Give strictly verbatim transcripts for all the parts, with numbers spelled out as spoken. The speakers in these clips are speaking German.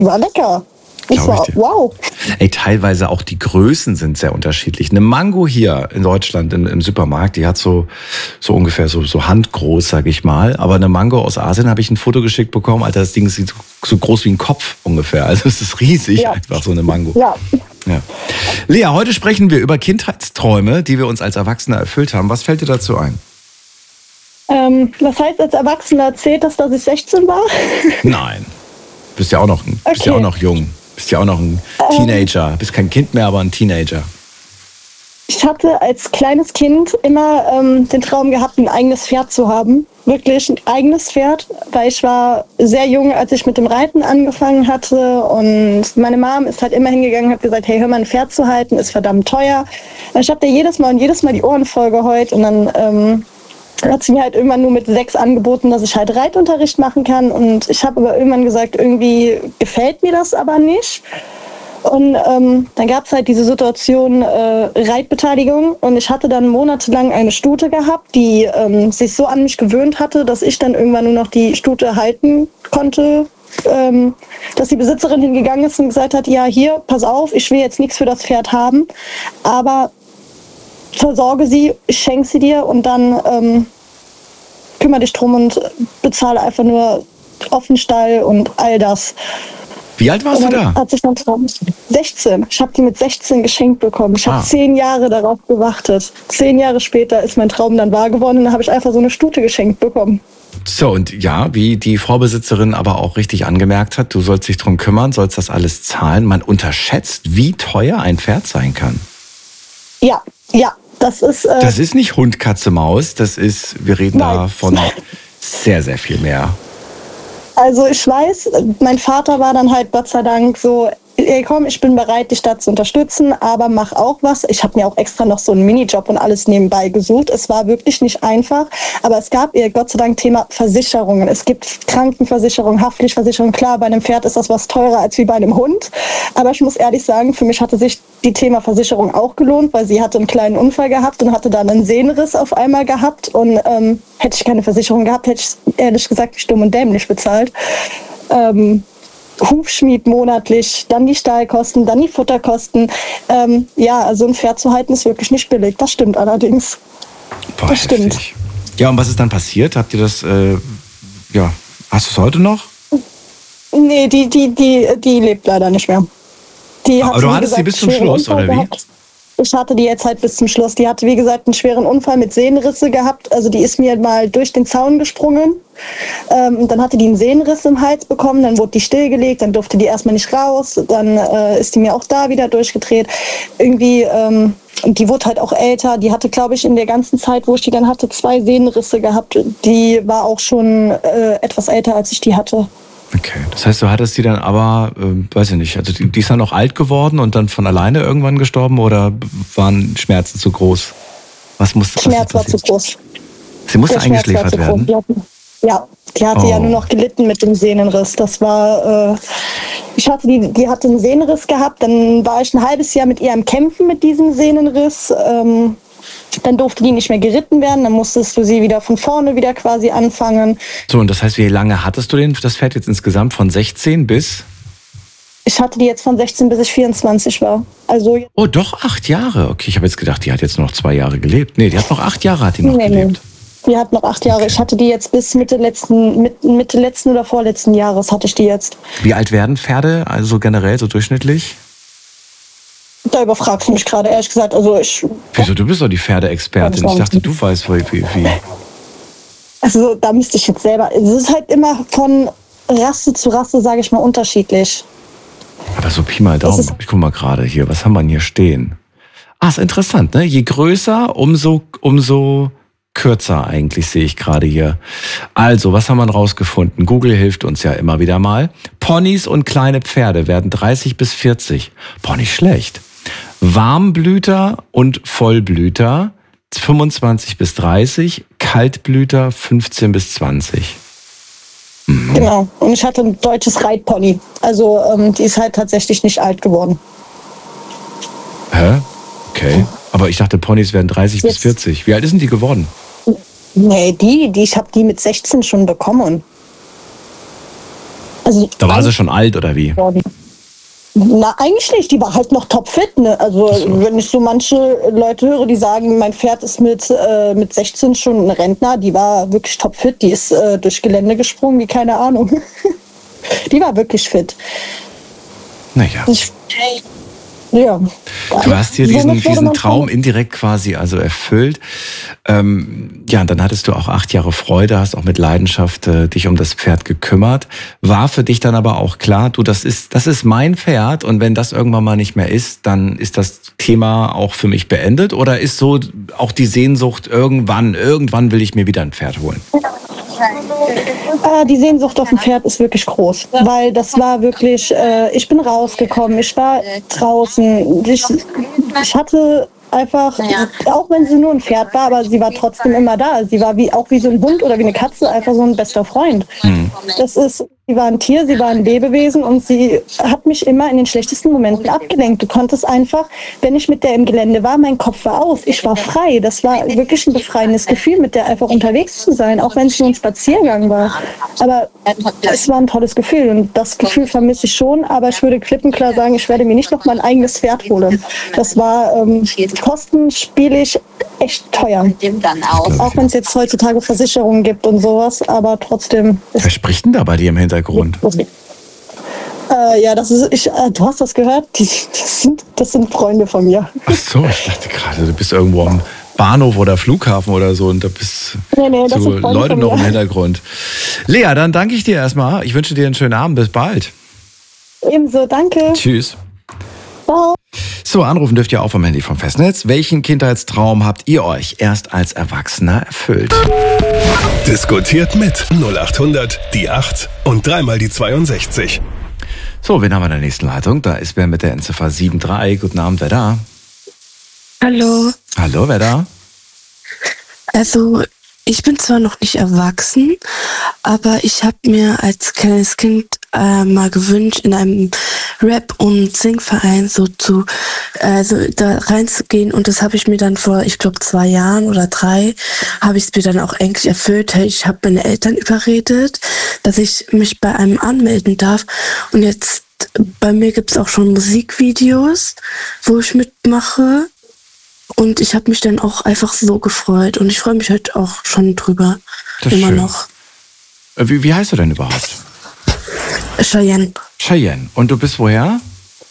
war lecker. Das war, wow. Ey, teilweise auch die Größen sind sehr unterschiedlich. Eine Mango hier in Deutschland im, im Supermarkt, die hat so, so ungefähr so, so handgroß, sag ich mal. Aber eine Mango aus Asien habe ich ein Foto geschickt bekommen. Alter, das Ding ist so, so groß wie ein Kopf ungefähr. Also es ist riesig, ja. Einfach so eine Mango. Ja. Ja. Lea, heute sprechen wir über Kindheitsträume, die wir uns als Erwachsene erfüllt haben. Was fällt dir dazu ein? Ähm, was heißt als Erwachsener erzählt das, dass ich sechzehn war? Nein. Bist ja auch noch, bist okay. ja auch noch jung. Bist ja auch noch ein Teenager. Bist kein Kind mehr, aber ein Teenager. Ich hatte als kleines Kind immer ähm, den Traum gehabt, ein eigenes Pferd zu haben. Wirklich ein eigenes Pferd, weil ich war sehr jung, als ich mit dem Reiten angefangen hatte. Und meine Mom ist halt immer hingegangen und hat gesagt, hey, hör mal, ein Pferd zu halten, ist verdammt teuer. Und ich habe dir jedes Mal und jedes Mal die Ohren voll geheult. Und dann ähm, hat sie mir halt irgendwann nur mit sechs angeboten, dass ich halt Reitunterricht machen kann. Und ich habe aber irgendwann gesagt, irgendwie gefällt mir das aber nicht. Und ähm, dann gab es halt diese Situation äh, Reitbeteiligung. Und ich hatte dann monatelang eine Stute gehabt, die ähm, sich so an mich gewöhnt hatte, dass ich dann irgendwann nur noch die Stute halten konnte. Ähm, dass die Besitzerin hingegangen ist und gesagt hat, ja, hier, pass auf, ich will jetzt nichts für das Pferd haben, aber versorge sie, ich schenke sie dir und dann ähm, kümmere dich drum und bezahle einfach nur Offenstall und all das. Wie alt warst du da? Hat sich dann sechzehn. Ich habe die mit sechzehn geschenkt bekommen. Ich habe ah. zehn Jahre darauf gewartet. Zehn Jahre später ist mein Traum dann wahr geworden und dann habe ich einfach so eine Stute geschenkt bekommen. So, und ja, wie die Vorbesitzerin aber auch richtig angemerkt hat, du sollst dich drum kümmern, sollst das alles zahlen. Man unterschätzt, wie teuer ein Pferd sein kann. Ja, ja. Das ist, äh, das ist nicht Hund, Katze, Maus. Das ist, wir reden Nein. da von sehr, sehr viel mehr. Also ich weiß, mein Vater war dann halt Gott sei Dank so, ey, komm, ich bin bereit, dich da zu unterstützen, aber mach auch was. Ich habe mir auch extra noch so einen Minijob und alles nebenbei gesucht. Es war wirklich nicht einfach, aber es gab ihr Gott sei Dank Thema Versicherungen. Es gibt Krankenversicherung, Haftpflichtversicherung. Klar, bei einem Pferd ist das was teurer als wie bei einem Hund, aber ich muss ehrlich sagen, für mich hatte sich die Thema Versicherung auch gelohnt, weil sie hatte einen kleinen Unfall gehabt und hatte dann einen Sehnenriss auf einmal gehabt und ähm, hätte ich keine Versicherung gehabt, hätte ich ehrlich gesagt stumm und dämlich bezahlt. Ähm, Hufschmied monatlich, dann die Stallkosten, dann die Futterkosten. Ähm, ja, also ein Pferd zu halten ist wirklich nicht billig. Das stimmt allerdings. Boah, das stimmt. Heftig. Ja, und was ist dann passiert? Habt ihr das, äh, ja, hast du es heute noch? Nee, die, die, die, die lebt leider nicht mehr. Die Aber hat, du hattest sie bis zum Schluss, oder wie? Gehabt. Ich hatte die jetzt halt bis zum Schluss. Die hatte, wie gesagt, einen schweren Unfall mit Sehnenrisse gehabt. Also die ist mir mal durch den Zaun gesprungen. Ähm, dann hatte die einen Sehnenriss im Hals bekommen. Dann wurde die stillgelegt. Dann durfte die erstmal nicht raus. Dann äh, ist die mir auch da wieder durchgedreht. Irgendwie, ähm, die wurde halt auch älter. Die hatte, glaube ich, in der ganzen Zeit, wo ich die dann hatte, zwei Sehnenrisse gehabt. Die war auch schon äh, etwas älter, als ich die hatte. Okay, das heißt, du hattest die dann aber, äh, weiß ich nicht, also die, die ist dann noch alt geworden und dann von alleine irgendwann gestorben oder waren Schmerzen zu groß? Was musste Schmerz war zu groß. Sie musste Der eingeschläfert werden? Die hatten, ja, die hatte oh. ja nur noch gelitten mit dem Sehnenriss. Das war, äh, ich hatte die, die hatte einen Sehnenriss gehabt, dann war ich ein halbes Jahr mit ihr am Kämpfen mit diesem Sehnenriss. Ähm, Dann durfte die nicht mehr geritten werden, dann musstest du sie wieder von vorne wieder quasi anfangen. So, und das heißt, wie lange hattest du denn das Pferd jetzt insgesamt? Von sechzehn bis? Ich hatte die jetzt von sechzehn bis ich vierundzwanzig war. Also oh, doch acht Jahre. Okay, ich habe jetzt gedacht, die hat jetzt noch zwei Jahre gelebt. Nee, die hat noch acht Jahre hat die noch nee, gelebt. Nee. Die hat noch acht Jahre. Okay. Ich hatte die jetzt bis Mitte letzten, Mitte letzten oder vorletzten Jahres hatte ich die jetzt. Wie alt werden Pferde, also generell so durchschnittlich? Da überfragst du mich gerade, ehrlich gesagt. Also ich, Wieso, du bist doch die Pferdeexpertin. Ich dachte, du weißt, wie, wie. Also da müsste ich jetzt selber... Es ist halt immer von Rasse zu Rasse, sage ich mal, unterschiedlich. Aber so Pi mal Daumen. Ich guck mal gerade hier, was haben wir denn hier stehen? Ah, ist interessant, ne? Je größer, umso, umso kürzer eigentlich, sehe ich gerade hier. Also, was haben wir rausgefunden? Google hilft uns ja immer wieder mal. Ponys und kleine Pferde werden dreißig bis vierzig. Boah, nicht schlecht. Warmblüter und Vollblüter fünfundzwanzig bis dreißig, Kaltblüter fünfzehn bis zwanzig. Mhm. Genau, und ich hatte ein deutsches Reitpony. Also ähm, die ist halt tatsächlich nicht alt geworden. Hä? Okay, aber ich dachte, Ponys werden dreißig Jetzt. bis vierzig. Wie alt ist denn die geworden? Nee, die, die ich habe die mit sechzehn schon bekommen. Also, da war sie schon alt, oder wie? Na, eigentlich nicht. Die war halt noch topfit. Ne? Also, so. Wenn ich so manche Leute höre, die sagen, mein Pferd ist mit, äh, mit sechzehn schon ein Rentner, die war wirklich topfit. Die ist äh, durch Gelände gesprungen, wie keine Ahnung. Die war wirklich fit. Naja. Ich, ja. Du hast hier diesen, diesen Traum indirekt quasi also erfüllt. Ähm, ja, und dann hattest du auch acht Jahre Freude, hast auch mit Leidenschaft äh, dich um das Pferd gekümmert. War für dich dann aber auch klar, du, das ist, das ist mein Pferd und wenn das irgendwann mal nicht mehr ist, dann ist das Thema auch für mich beendet? Oder ist so auch die Sehnsucht, irgendwann, irgendwann will ich mir wieder ein Pferd holen? Äh, die Sehnsucht auf ein Pferd ist wirklich groß, weil das war wirklich, äh, ich bin rausgekommen, ich war draußen, ich, ich hatte einfach, auch wenn sie nur ein Pferd war, aber sie war trotzdem immer da. Sie war wie auch wie so ein Hund oder wie eine Katze, einfach so ein bester Freund. Mhm. Das ist, sie war ein Tier, sie war ein Lebewesen und sie hat mich immer in den schlechtesten Momenten abgelenkt. Du konntest einfach, wenn ich mit der im Gelände war, mein Kopf war aus. Ich war frei. Das war wirklich ein befreiendes Gefühl, mit der einfach unterwegs zu sein, auch wenn es nur ein Spaziergang war. Aber es war ein tolles Gefühl und das Gefühl vermisse ich schon, aber ich würde klipp und klar sagen, ich werde mir nicht noch mein eigenes Pferd holen. Das war ähm, kostenspielig echt teuer. Auch wenn es jetzt heutzutage Versicherungen gibt und sowas, aber trotzdem. Wer spricht denn da bei dir im Hintergrund? Äh, ja, das ist, ich, äh, du hast das gehört? Die, das, sind, das sind Freunde von mir. Ach so, ich dachte gerade, du bist irgendwo am Bahnhof oder Flughafen oder so und da bist nee, nee, so Leute noch im Hintergrund. Lea, dann danke ich dir erstmal. Ich wünsche dir einen schönen Abend. Bis bald. Ebenso, danke. Tschüss. Ciao. So, anrufen dürft ihr auch vom Handy vom Festnetz. Welchen Kindheitstraum habt ihr euch erst als Erwachsener erfüllt? Diskutiert mit null acht hundert, die acht und dreimal die zweiundsechzig. So, wen haben wir in der nächsten Leitung? Da ist wer mit der Endziffer sieben drei. Guten Abend, wer da? Hallo. Hallo, wer da? Also, ich bin zwar noch nicht erwachsen, aber ich habe mir als kleines Kind äh, mal gewünscht, in einem Rap- und Singverein so zu, also da reinzugehen und das habe ich mir dann vor, ich glaube zwei Jahren oder drei, habe ich es mir dann auch endlich erfüllt. Ich habe meine Eltern überredet, dass ich mich bei einem anmelden darf und jetzt bei mir gibt es auch schon Musikvideos, wo ich mitmache. Und ich habe mich dann auch einfach so gefreut. Und ich freue mich halt auch schon drüber. Das ist immer schön. noch. Wie, wie heißt du denn überhaupt? Cheyenne. Cheyenne. Und du bist woher?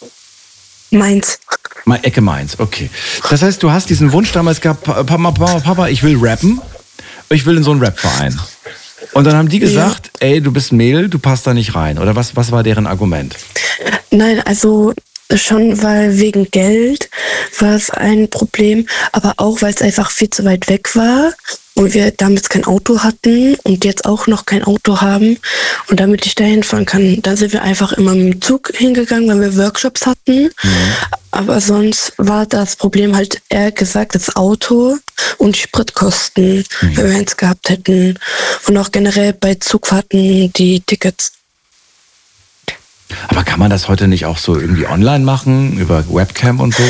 Mainz. Mal Ecke Mainz, okay. Das heißt, du hast diesen Wunsch damals gehabt, Papa, Papa, Papa, ich will rappen. Ich will in so einen Rapverein. Und dann haben die gesagt, ja. Ey, du bist ein Mädel, du passt da nicht rein. Oder was, was war deren Argument? Nein, also schon, weil wegen Geld war es ein Problem, aber auch, weil es einfach viel zu weit weg war und wir damals kein Auto hatten und jetzt auch noch kein Auto haben. Und damit ich da hinfahren kann, dann sind wir einfach immer mit dem Zug hingegangen, weil wir Workshops hatten. Mhm. Aber sonst war das Problem halt eher gesagt das Auto und Spritkosten, mhm. wenn wir eins gehabt hätten. Und auch generell bei Zugfahrten die Tickets. Aber kann man das heute nicht auch so irgendwie online machen, über Webcam und so?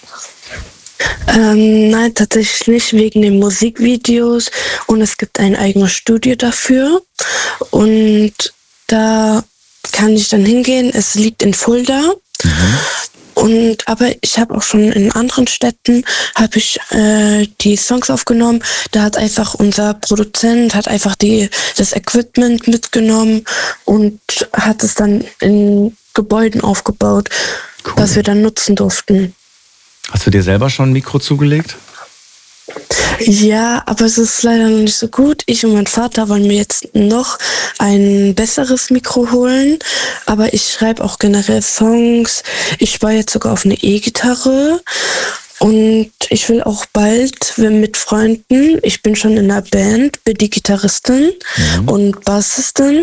Ähm, nein, tatsächlich nicht, wegen den Musikvideos. Und es gibt ein eigenes Studio dafür. Und da kann ich dann hingehen. Es liegt in Fulda. Mhm. Und aber ich habe auch schon in anderen Städten habe ich äh, die Songs aufgenommen. Da hat einfach unser Produzent hat einfach die das Equipment mitgenommen und hat es dann in Gebäuden aufgebaut, cool. Was wir dann nutzen durften. Hast du dir selber schon ein Mikro zugelegt? Ja, aber es ist leider noch nicht so gut. Ich und mein Vater wollen mir jetzt noch ein besseres Mikro holen. Aber ich schreibe auch generell Songs. Ich spiele jetzt sogar auf eine E-Gitarre. Und ich will auch bald mit Freunden, ich bin schon in einer Band, bin die Gitarristin mhm. und Bassistin.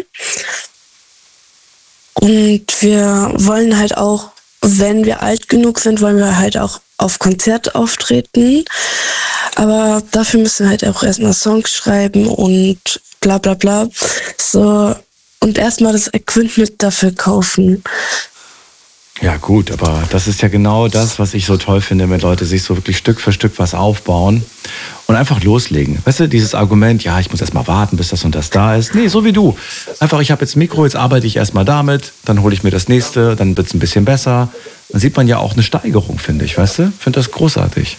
Und wir wollen halt auch, wenn wir alt genug sind, wollen wir halt auch auf Konzert auftreten. Aber dafür müssen wir halt auch erstmal Songs schreiben und bla bla bla. So, und erstmal das Equipment dafür kaufen. Ja gut, aber das ist ja genau das, was ich so toll finde, wenn Leute sich so wirklich Stück für Stück was aufbauen und einfach loslegen. Weißt du, dieses Argument, ja, ich muss erst mal warten, bis das und das da ist. Nee, so wie du. Einfach, ich habe jetzt ein Mikro, jetzt arbeite ich erst mal damit, dann hole ich mir das nächste, dann wird es ein bisschen besser. Dann sieht man ja auch eine Steigerung, finde ich, weißt du? Ich finde das großartig.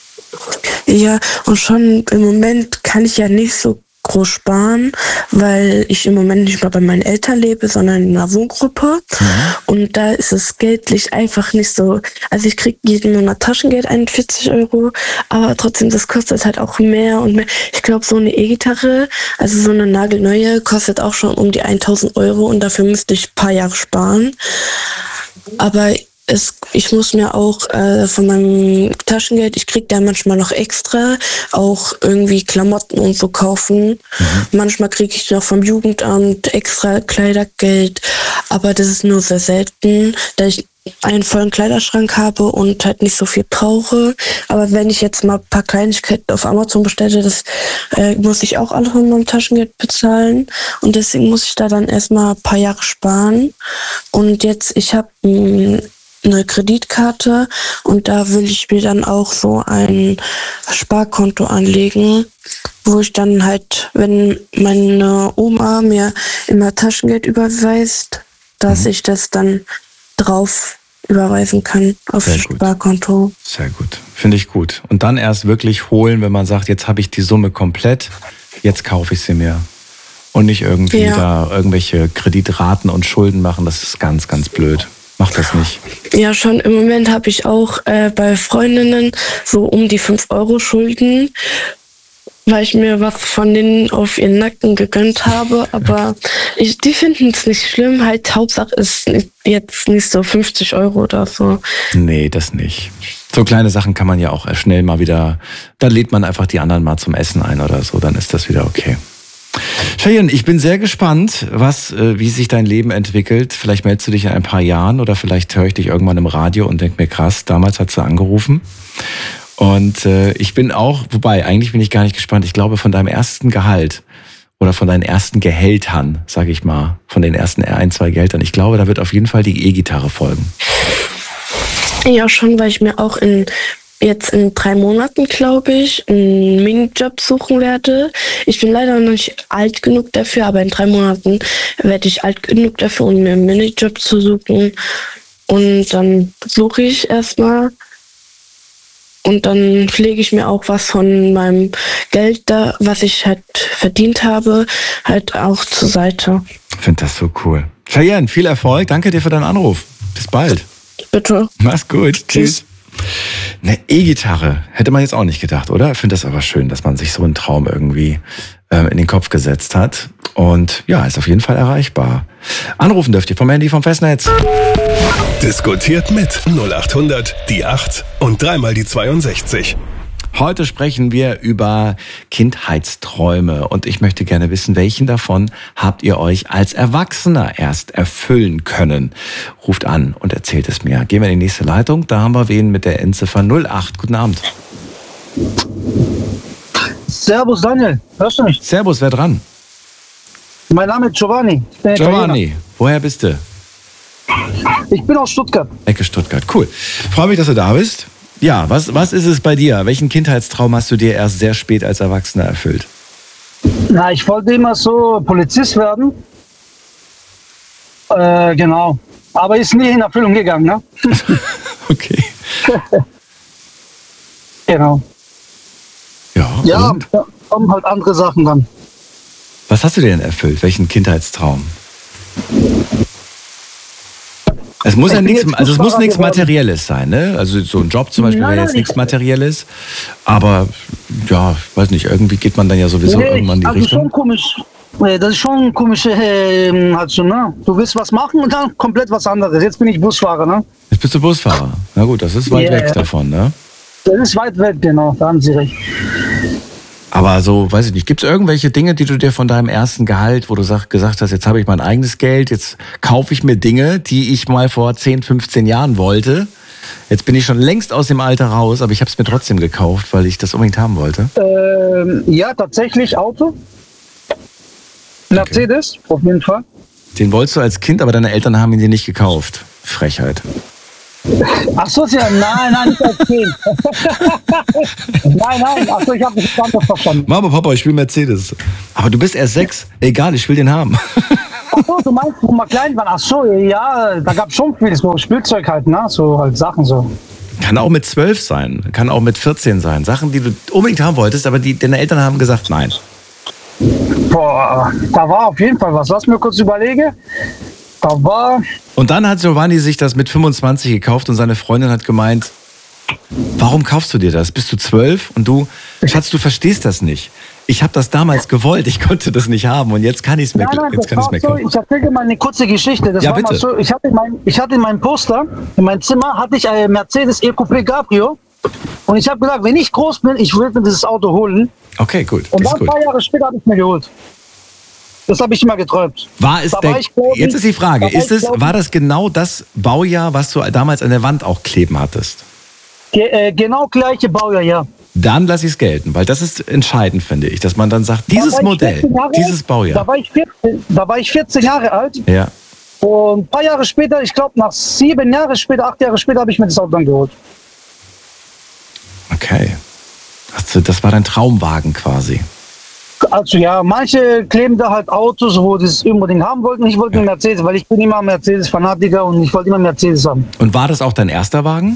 Ja, und schon im Moment kann ich ja nicht so groß sparen, weil ich im Moment nicht mehr bei meinen Eltern lebe, sondern in einer Wohngruppe. Mhm. Und da ist es geldlich einfach nicht so. Also ich kriege jeden Monat Taschengeld, einundvierzig Euro, aber trotzdem, das kostet halt auch mehr und mehr. Ich glaube, so eine E-Gitarre, also so eine nagelneue, kostet auch schon um die tausend Euro und dafür müsste ich ein paar Jahre sparen. Aber Es, ich muss mir auch äh, von meinem Taschengeld, ich krieg da manchmal noch extra, auch irgendwie Klamotten und so kaufen. Mhm. Manchmal kriege ich noch vom Jugendamt extra Kleidergeld, aber das ist nur sehr selten, da ich einen vollen Kleiderschrank habe und halt nicht so viel brauche. Aber wenn ich jetzt mal ein paar Kleinigkeiten auf Amazon bestelle, das äh, muss ich auch alles von meinem Taschengeld bezahlen. Und deswegen muss ich da dann erstmal ein paar Jahre sparen. Und jetzt, ich habe eine Kreditkarte und da will ich mir dann auch so ein Sparkonto anlegen, wo ich dann halt, wenn meine Oma mir immer Taschengeld überweist, dass mhm. ich das dann drauf überweisen kann auf das Sparkonto. Sehr gut, finde ich gut. Und dann erst wirklich holen, wenn man sagt, jetzt habe ich die Summe komplett, jetzt kaufe ich sie mir. Und nicht irgendwie ja. da irgendwelche Kreditraten und Schulden machen, das ist ganz, ganz blöd. Mach das nicht. Ja, schon im Moment habe ich auch äh, bei Freundinnen so um die fünf Euro Schulden, weil ich mir was von denen auf ihren Nacken gegönnt habe. Aber ich, die finden es nicht schlimm. Halt, Hauptsache ist jetzt nicht so fünfzig Euro oder so. Nee, das nicht. So kleine Sachen kann man ja auch schnell mal wieder, dann lädt man einfach die anderen mal zum Essen ein oder so, dann ist das wieder okay. Cheyenne, ich bin sehr gespannt, was, wie sich dein Leben entwickelt. Vielleicht meldest du dich in ein paar Jahren oder vielleicht höre ich dich irgendwann im Radio und denke mir, krass, damals hat sie angerufen. Und äh, ich bin auch, wobei, eigentlich bin ich gar nicht gespannt. Ich glaube, von deinem ersten Gehalt oder von deinen ersten Gehältern, sage ich mal, von den ersten ein, zwei Gehältern, ich glaube, da wird auf jeden Fall die E-Gitarre folgen. Ja, schon, weil ich mir auch in jetzt in drei Monaten, glaube ich, einen Minijob suchen werde. Ich bin leider noch nicht alt genug dafür, aber in drei Monaten werde ich alt genug dafür, um mir einen Minijob zu suchen. Und dann suche ich erstmal und dann pflege ich mir auch was von meinem Geld, da, was ich halt verdient habe, halt auch zur Seite. Ich finde das so cool. Cheyenne, viel Erfolg. Danke dir für deinen Anruf. Bis bald. Bitte. Mach's gut. Tschüss. Eine E-Gitarre hätte man jetzt auch nicht gedacht, oder? Ich finde das aber schön, dass man sich so einen Traum irgendwie ähm, in den Kopf gesetzt hat. Und ja, ist auf jeden Fall erreichbar. Anrufen dürft ihr vom Handy vom Festnetz. Diskutiert mit null acht hundert die acht und dreimal die zweiundsechzig. Heute sprechen wir über Kindheitsträume und ich möchte gerne wissen, welchen davon habt ihr euch als Erwachsener erst erfüllen können? Ruft an und erzählt es mir. Gehen wir in die nächste Leitung, da haben wir wen mit der Endziffer null acht. Guten Abend. Servus Daniel, hörst du mich? Servus, wer dran? Mein Name ist Giovanni. Giovanni, Italiener. Woher bist du? Ich bin aus Stuttgart. Ecke Stuttgart, cool. Freue mich, dass du da bist. Ja, was, was ist es bei dir? Welchen Kindheitstraum hast du dir erst sehr spät als Erwachsener erfüllt? Na, ich wollte immer so Polizist werden. Äh, genau. Aber ist nie in Erfüllung gegangen, ne? Okay. Genau. Ja, ja, und? da kommen halt andere Sachen dann. Was hast du dir denn erfüllt? Welchen Kindheitstraum? Es muss ja nichts, also es muss nichts Materielles sein, ne? Also so ein Job zum Beispiel wäre jetzt nichts Materielles, aber ja, weiß nicht, irgendwie geht man dann ja sowieso nee, irgendwann in die also Richtung. Schon komisch. Das ist schon ein komische, äh, halt so, ne? Du willst was machen und dann komplett was anderes. Jetzt bin ich Busfahrer, ne? Jetzt bist du Busfahrer. Na gut, das ist weit yeah. weg davon, ne? Das ist weit weg, genau, da haben Sie recht. Aber so, weiß ich nicht, gibt es irgendwelche Dinge, die du dir von deinem ersten Gehalt, wo du sag, gesagt hast, jetzt habe ich mein eigenes Geld, jetzt kaufe ich mir Dinge, die ich mal vor zehn, fünfzehn Jahren wollte. Jetzt bin ich schon längst aus dem Alter raus, aber ich habe es mir trotzdem gekauft, weil ich das unbedingt haben wollte. Ähm, ja, tatsächlich Auto. Mercedes, okay. Auf jeden Fall. Den wolltest du als Kind, aber deine Eltern haben ihn dir nicht gekauft. Frechheit. Ach so, ja, nein, nein, nicht als zehn. Nein, nein, ach so, ich habe das anders verstanden. Mama, Papa, ich will Mercedes. Aber du bist erst sechs. Egal, ich will den haben. Ach so, du meinst, wo wir klein waren? Ach so, ja, da gab es schon viel so Spielzeug halt, ne? So halt Sachen so. Kann auch mit zwölf sein, kann auch mit vierzehn sein. Sachen, die du unbedingt haben wolltest, aber die, deine Eltern haben gesagt, nein. Boah, da war auf jeden Fall was. Lass mir kurz überlegen. Da war... Und dann hat Giovanni sich das mit fünfundzwanzig gekauft und seine Freundin hat gemeint, warum kaufst du dir das? Bist du zwölf? Und du, Schatz, du verstehst das nicht. Ich habe das damals gewollt, ich konnte das nicht haben und jetzt kann ich es mir, nein, nein, jetzt kann ich's mir so, kaufen. Ich erzähle mal eine kurze Geschichte. Das Ja, war bitte. Mal so, ich, hatte mein, ich hatte in meinem Poster, in meinem Zimmer, hatte ich ein Mercedes E-Coupé Cabrio. Und ich habe gesagt, wenn ich groß bin, ich will mir dieses Auto holen. Okay, gut. Und Das dann ist ein paar gut. Jahre später habe ich mir geholt. Das habe ich immer geträumt. War es Da der, war ich, glaub ich- jetzt ist die Frage, da war ist ich, es, glaub ich- war das genau das Baujahr, was du damals an der Wand auch kleben hattest? Ge äh, genau gleiche Baujahr, ja. Dann lasse ich es gelten, weil das ist entscheidend, finde ich, dass man dann sagt, Da dieses war ich Modell, vierzehn Jahre dieses alt. Baujahr. Da war, ich vierzehn, da war ich vierzehn Jahre alt. Ja, Und ein paar Jahre später, ich glaube nach sieben Jahre später, acht Jahre später, habe ich mir das Auto dann geholt. okay. Also das war dein Traumwagen quasi. Also ja, manche kleben da halt Autos, wo die es unbedingt haben wollten. Ich wollte einen Mercedes, weil ich bin immer Mercedes-Fanatiker und ich wollte immer einen Mercedes haben. Und war das auch dein erster Wagen?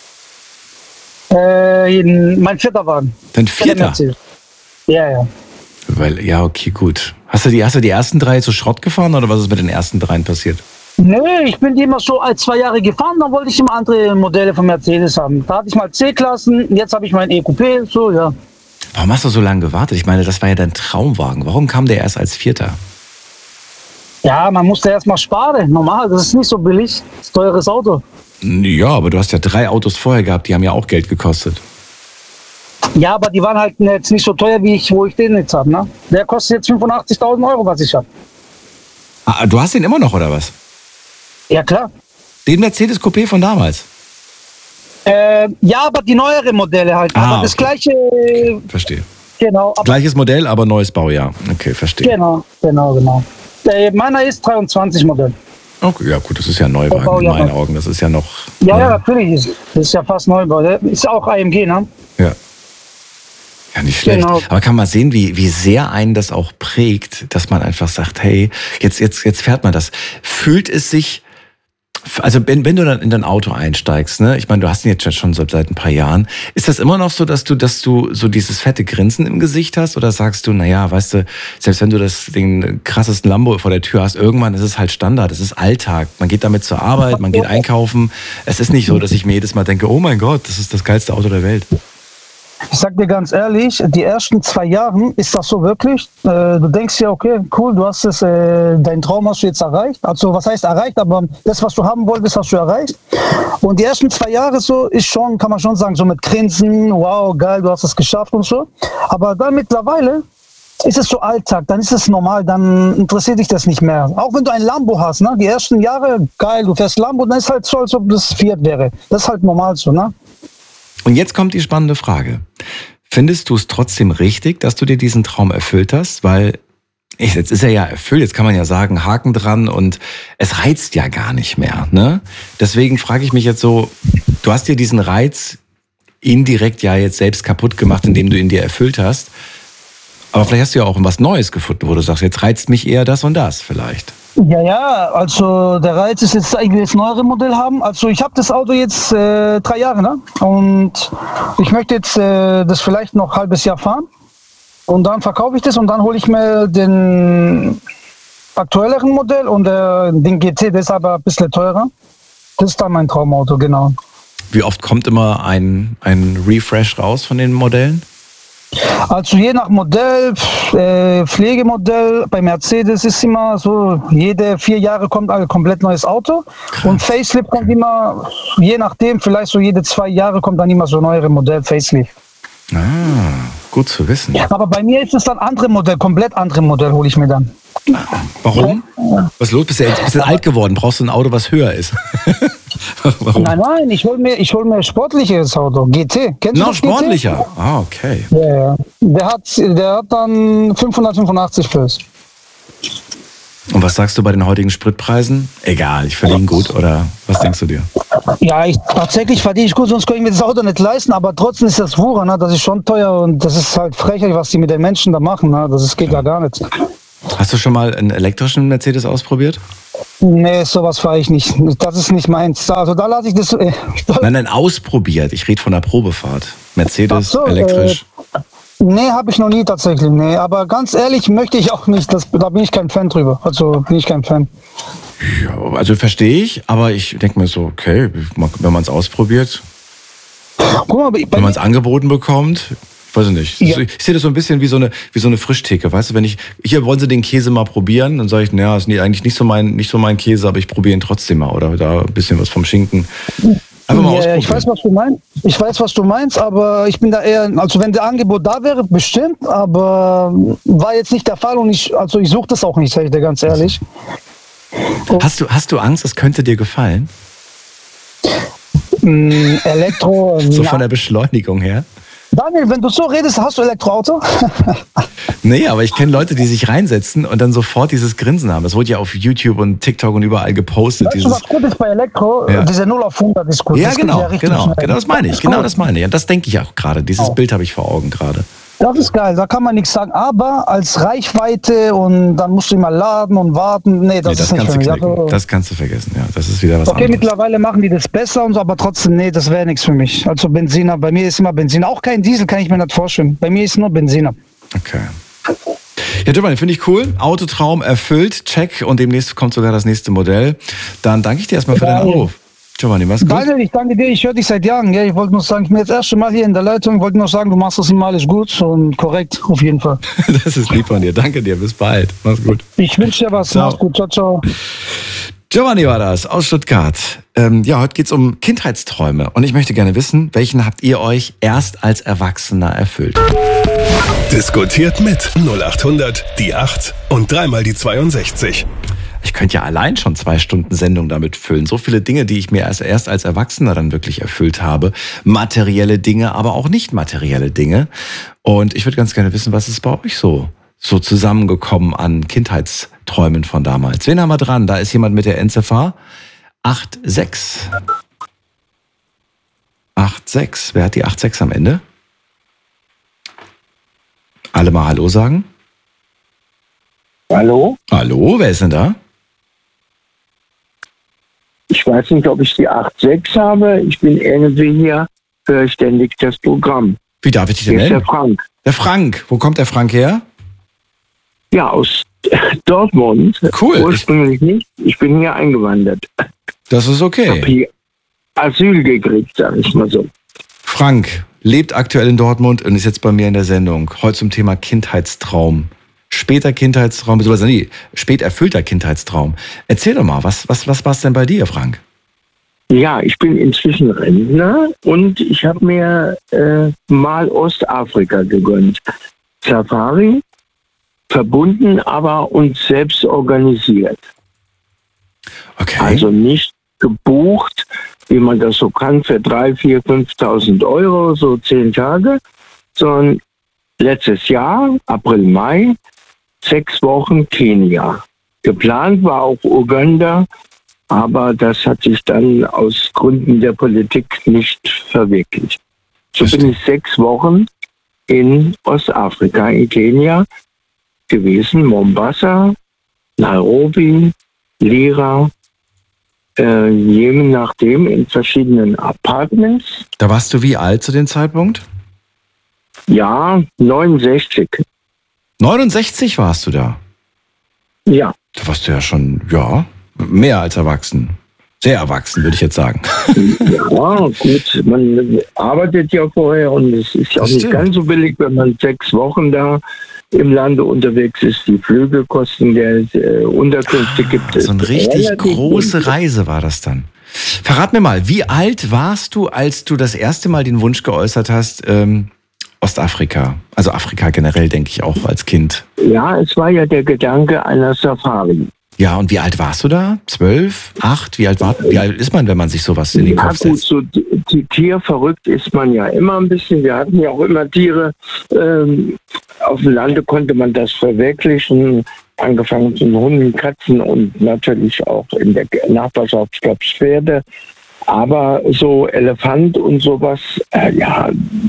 Äh, in- mein vierter Wagen. Dein vierter? Mercedes. Ja, ja. Weil, ja, okay, gut. Hast du, die, hast du die ersten drei zu Schrott gefahren oder was ist mit den ersten dreien passiert? Nö, ich bin die immer so als zwei Jahre gefahren, dann wollte ich immer andere Modelle von Mercedes haben. Da hatte ich mal C-Klassen, jetzt habe ich mein E-Coupé, so, ja. Warum hast du so lange gewartet? Ich meine, das war ja dein Traumwagen. Warum kam der erst als Vierter? Ja, man musste erst mal sparen. Normal, das ist nicht so billig. Das ist ein teures Auto. Ja, aber du hast ja drei Autos vorher gehabt, die haben ja auch Geld gekostet. Ja, aber die waren halt jetzt nicht so teuer, wie ich, wo ich den jetzt habe. Ne? Der kostet jetzt fünfundachtzigtausend Euro, was ich habe. Ah, du hast den immer noch, oder was? Ja, klar. Den Mercedes Coupé von damals? Äh, ja, aber die neuere Modelle halt. Ah, aber das okay. gleiche, Verstehe. genau. Aber, Gleiches Modell, aber neues Baujahr. Okay, verstehe. genau, genau, genau. Äh, meiner ist dreiundzwanzig Modell. Okay, ja gut, das ist ja ein Neuwagen in Baujahr. meinen Augen. Das ist ja noch... Ja, äh, ja, natürlich. Ist, das ist ja fast Neubau. Der ist auch A M G, ne? Ja. Ja, nicht schlecht. Genau. Aber kann man sehen, wie, wie sehr einen das auch prägt, dass man einfach sagt, hey, jetzt, jetzt, jetzt fährt man das. Fühlt es sich, also wenn, wenn du dann in dein Auto einsteigst, ne, ich meine, du hast ihn jetzt schon seit, seit ein paar Jahren, ist das immer noch so, dass du, dass du so dieses fette Grinsen im Gesicht hast? Oder sagst du, naja, weißt du, selbst wenn du das, den krassesten Lambo vor der Tür hast, irgendwann ist es halt Standard, es ist Alltag. Man geht damit zur Arbeit, man geht einkaufen. Es ist nicht so, dass ich mir jedes Mal denke, oh mein Gott, das ist das geilste Auto der Welt. Ich sag dir ganz ehrlich, die ersten zwei Jahre ist das so wirklich. Äh, du denkst ja, okay, cool, du hast es, äh, deinen Traum hast du jetzt erreicht. Also was heißt erreicht, aber das, was du haben wolltest, hast du erreicht. Und die ersten zwei Jahre so ist schon, kann man schon sagen, so mit Grinsen, wow, geil, du hast es geschafft und so. Aber dann mittlerweile ist es so Alltag, dann ist es normal, dann interessiert dich das nicht mehr. Auch wenn du ein Lambo hast, ne? Die ersten Jahre, geil, du fährst Lambo, dann ist halt so, als ob das Fiat wäre. Das ist halt normal so, ne? Und jetzt kommt die spannende Frage. Findest du es trotzdem richtig, dass du dir diesen Traum erfüllt hast? Weil ich, jetzt ist er ja erfüllt, jetzt kann man ja sagen, Haken dran und es reizt ja gar nicht mehr. Ne? Deswegen frage ich mich jetzt so, du hast dir diesen Reiz indirekt ja jetzt selbst kaputt gemacht, indem du ihn dir erfüllt hast. Aber vielleicht hast du ja auch was Neues gefunden, wo du sagst, jetzt reizt mich eher das und das vielleicht. Ja, ja, also der Reiz ist jetzt eigentlich das neuere Modell haben. Also ich habe das Auto jetzt äh, drei Jahre, ne? Und ich möchte jetzt äh, das vielleicht noch ein halbes Jahr fahren. Und dann verkaufe ich das und dann hole ich mir den aktuelleren Modell und äh, den G T, der ist aber ein bisschen teurer. Das ist dann mein Traumauto, genau. Wie oft kommt immer ein, ein Refresh raus von den Modellen? Also je nach Modell, äh, Pflegemodell, bei Mercedes ist immer so, jede vier Jahre kommt ein komplett neues Auto. Krass. Und Facelift kommt immer, je nachdem, vielleicht so jede zwei Jahre kommt dann immer so ein neuere Modell, Facelift. Ah, gut zu wissen. Aber bei mir ist es dann andere Modell, komplett andere Modell hole ich mir dann. Warum? Was ist los? Bist du jetzt ein bisschen alt geworden? Brauchst du ein Auto, was höher ist? Warum? Nein, nein, ich hole mir, ich hol mir ein sportliches Auto, G T. Kennst du Noch das G T? sportlicher? Ah, okay. Ja, ja. Der hat, der hat dann fünfhundertfünfundachtzig PS. Und was sagst du bei den heutigen Spritpreisen? Egal, ich verdiene gut, oder was denkst du dir? Ja, ich, tatsächlich verdiene ich gut, sonst kann ich mir das Auto nicht leisten, aber trotzdem ist das Wucher, ne? Das ist schon teuer und das ist halt frechlich, was die mit den Menschen da machen, ne? Das ist, geht ja gar nicht. Hast du schon mal einen elektrischen Mercedes ausprobiert? Nee, sowas fahre ich nicht. Das ist nicht meins. Also da lasse ich das... Äh, nein, nein, ausprobiert. Ich rede von der Probefahrt. Mercedes, so, elektrisch. Äh, nee, habe ich noch nie tatsächlich. Nee, aber ganz ehrlich möchte ich auch nicht. Das, da bin ich kein Fan drüber. Also bin ich kein Fan. Ja, also verstehe ich, aber ich denke mir so, okay, wenn man es ausprobiert, guck mal, wenn man es angeboten bekommt, ich weiß nicht. Ja. Ich sehe das so ein bisschen wie so eine wie so eine Frischtheke, weißt du, wenn ich hier wollen Sie den Käse mal probieren, dann sage ich, naja, ist eigentlich nicht so mein nicht so mein Käse, aber ich probiere ihn trotzdem mal oder da ein bisschen was vom Schinken. Einfach mal ja, ich weiß, was du meinst. Ich weiß, was du meinst, aber ich bin da eher, also wenn der Angebot da wäre, bestimmt, aber war jetzt nicht der Fall und ich, also ich suche das auch nicht, sage ich dir ganz ehrlich. Hast du, hast du Angst, es könnte dir gefallen? Mm, Elektro. So von der Beschleunigung her? Daniel, wenn du so redest, hast du Elektroauto? Nee, aber ich kenne Leute, die sich reinsetzen und dann sofort dieses Grinsen haben. Das wurde ja auf YouTube und TikTok und überall gepostet. Weißt dieses, du, was gut ist bei Elektro? Ja. Diese null auf hundert ist gut. Ja, das genau, ja genau, schnell. genau, das meine ich, genau das meine ich. Und das denke ich auch gerade. Dieses oh. Bild habe ich vor Augen gerade. Das ist geil, da kann man nichts sagen. Aber als Reichweite und dann musst du immer laden und warten. Nee, das, nee, das ist nicht kannst für mich. du knicken. Also, das kannst du vergessen, ja. Das ist wieder was okay, anderes. Mittlerweile machen die das besser und so, aber trotzdem, nee, das wäre nichts für mich. Also Benziner, bei mir ist immer Benziner. Auch kein Diesel, kann ich mir nicht vorstellen. Bei mir ist nur Benziner. Okay. Ja, Giovanni, finde ich cool. Autotraum erfüllt, check. Und demnächst kommt sogar das nächste Modell. Dann danke ich dir erstmal für ja, deinen Anruf. Giovanni, mach's gut. Daniel, ich danke dir, ich höre dich seit Jahren. Gell? Ich wollte nur sagen, ich bin jetzt das erste Mal hier in der Leitung. Ich wollte nur sagen, du machst das immer alles gut und korrekt, auf jeden Fall. Das ist lieb von dir. Danke dir, bis bald. Mach's gut. Ich wünsche dir was. Ciao. Mach's gut, ciao, ciao. Giovanni war das aus Stuttgart. Ähm, ja, heute geht's um Kindheitsträume. Und ich möchte gerne wissen, welchen habt ihr euch erst als Erwachsener erfüllt? Diskutiert mit null acht hundert die acht und dreimal die zweiundsechzig. Ich könnte ja allein schon zwei Stunden Sendung damit füllen. So viele Dinge, die ich mir erst, erst als Erwachsener dann wirklich erfüllt habe. Materielle Dinge, aber auch nicht materielle Dinge. Und ich würde ganz gerne wissen, was ist bei euch so, so zusammengekommen an Kindheitsträumen von damals? Wen haben wir dran? Da ist jemand mit der Endziffer acht sechs. acht sechs. Wer hat die acht sechs am Ende? Alle mal Hallo sagen. Hallo? Hallo, wer ist denn da? Ich weiß nicht, ob ich die acht sechs habe. Ich bin irgendwie hier, höre ständig das Programm. Wie darf ich dich denn Hier ist nennen? der Frank. Der Frank. Wo kommt der Frank her? Ja, aus Dortmund. Cool. Ursprünglich nicht. Ich bin hier eingewandert. Das ist Ich okay. habe hier Asyl gekriegt, sag ich mal so. Frank lebt aktuell in Dortmund und ist jetzt bei mir in der Sendung. Heute zum Thema Kindheitstraum. Später Kindheitstraum, beziehungsweise nee, spät erfüllter Kindheitstraum. Erzähl doch mal, was, was, was war es denn bei dir, Frank? Ja, ich bin inzwischen Rentner und ich habe mir äh, mal Ostafrika gegönnt. Safari, verbunden, aber uns selbst organisiert. Okay. Also nicht gebucht, wie man das so kann, für drei, vier, fünftausend Euro, so zehn Tage, sondern letztes Jahr, April, Mai, sechs Wochen Kenia. Geplant war auch Uganda, aber das hat sich dann aus Gründen der Politik nicht verwirklicht. So bin ich sechs Wochen in Ostafrika, in Kenia gewesen, Mombasa, Nairobi, Lira, äh, je nachdem in verschiedenen Apartments. Da warst du wie alt zu dem Zeitpunkt? Ja, neunundsechzig. neunundsechzig warst du da? Ja. Da warst du ja schon, ja, mehr als erwachsen. Sehr erwachsen, würde ich jetzt sagen. Ja, gut, man arbeitet ja vorher und es ist ja auch nicht ganz so billig, wenn man sechs Wochen da im Lande unterwegs ist. Die Flüge kosten Geld, äh, Unterkünfte gibt es. So eine richtig große Reise war das dann. Verrat mir mal, wie alt warst du, als du das erste Mal den Wunsch geäußert hast, ähm, Ostafrika, also Afrika generell, denke ich auch als Kind. Ja, es war ja der Gedanke einer Safari. Ja, und wie alt warst du da? Zwölf? Acht? Wie alt, war, wie alt ist man, wenn man sich sowas in den ja, Kopf gut, setzt? so die, die Tierverrückt ist man ja immer ein bisschen. Wir hatten ja auch immer Tiere. Ähm, auf dem Lande konnte man das verwirklichen. angefangen von Hunden, Katzen und natürlich auch in der Nachbarschaft gab es Pferde. Aber so Elefant und sowas, äh, ja,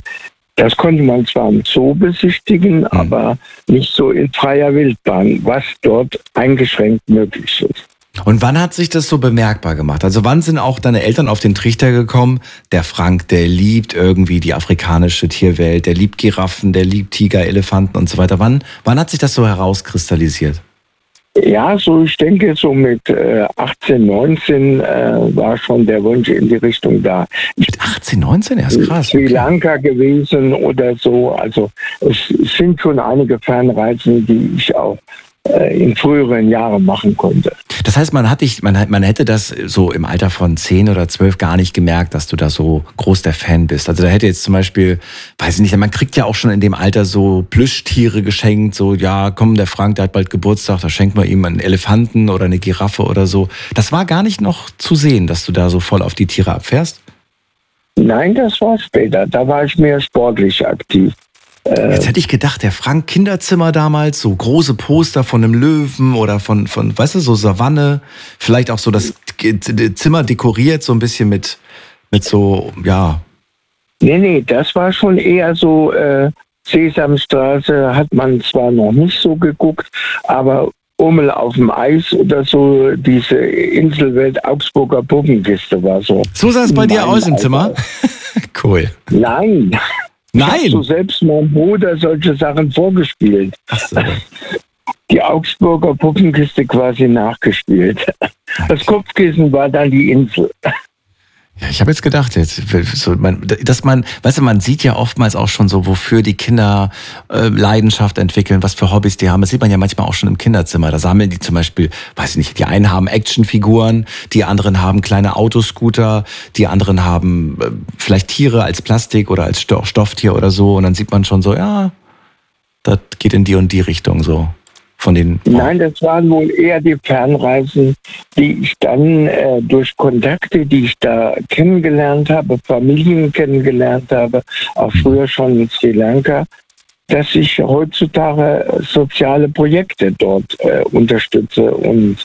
das konnte man zwar im Zoo besichtigen, mhm. aber nicht so in freier Wildbahn, was dort eingeschränkt möglich ist. Und wann hat sich das so bemerkbar gemacht? Also wann sind auch deine Eltern auf den Trichter gekommen, der Frank, der liebt irgendwie die afrikanische Tierwelt, der liebt Giraffen, der liebt Tiger, Elefanten und so weiter. Wann, wann hat sich das so herauskristallisiert? Ja, so ich denke, so mit äh, achtzehn, neunzehn äh, war schon der Wunsch in die Richtung da. Ich mit achtzehn, neunzehn? Ja, ist krass. Sri Lanka okay. gewesen oder so. Also es sind schon einige Fernreisen, die ich auch in früheren Jahren machen konnte. Das heißt, man, hat dich, man, man hätte das so im Alter von zehn oder zwölf gar nicht gemerkt, dass du da so groß der Fan bist. Also da hätte jetzt zum Beispiel, weiß ich nicht, man kriegt ja auch schon in dem Alter so Plüschtiere geschenkt, so ja, komm, der Frank, der hat bald Geburtstag, da schenkt man ihm einen Elefanten oder eine Giraffe oder so. Das war gar nicht noch zu sehen, dass du da so voll auf die Tiere abfährst? Nein, das war später. Da war ich mehr sportlich aktiv. Jetzt hätte ich gedacht, der Frank Kinderzimmer damals, so große Poster von einem Löwen oder von, von, weißt du, so Savanne, vielleicht auch so das Zimmer dekoriert, so ein bisschen mit, mit so, ja. Nee, nee, das war schon eher so, äh, Sesamstraße hat man zwar noch nicht so geguckt, aber Ummel auf dem Eis oder so, diese Inselwelt Augsburger Puppenkiste war so. So sah es bei dir aus im Zimmer? Cool. Nein. Nein! Ich habe so selbst meinem Bruder solche Sachen vorgespielt. Ach so. Die Augsburger Puppenkiste quasi nachgespielt. Das Kopfkissen war dann die Insel. Ja, ich habe jetzt gedacht, jetzt, so, man, dass man, weißt du, man sieht ja oftmals auch schon so, wofür die Kinder äh, Leidenschaft entwickeln, was für Hobbys die haben. Das sieht man ja manchmal auch schon im Kinderzimmer. Da sammeln die zum Beispiel, weiß ich nicht, die einen haben Actionfiguren, die anderen haben kleine Autoscooter, die anderen haben äh, vielleicht Tiere als Plastik oder als Stofftier oder so. Und dann sieht man schon so, ja, das geht in die und die Richtung so. Von den Nein, das waren wohl eher die Fernreisen, die ich dann äh, durch Kontakte, die ich da kennengelernt habe, Familien kennengelernt habe, auch früher schon in Sri Lanka, dass ich heutzutage soziale Projekte dort äh, unterstütze und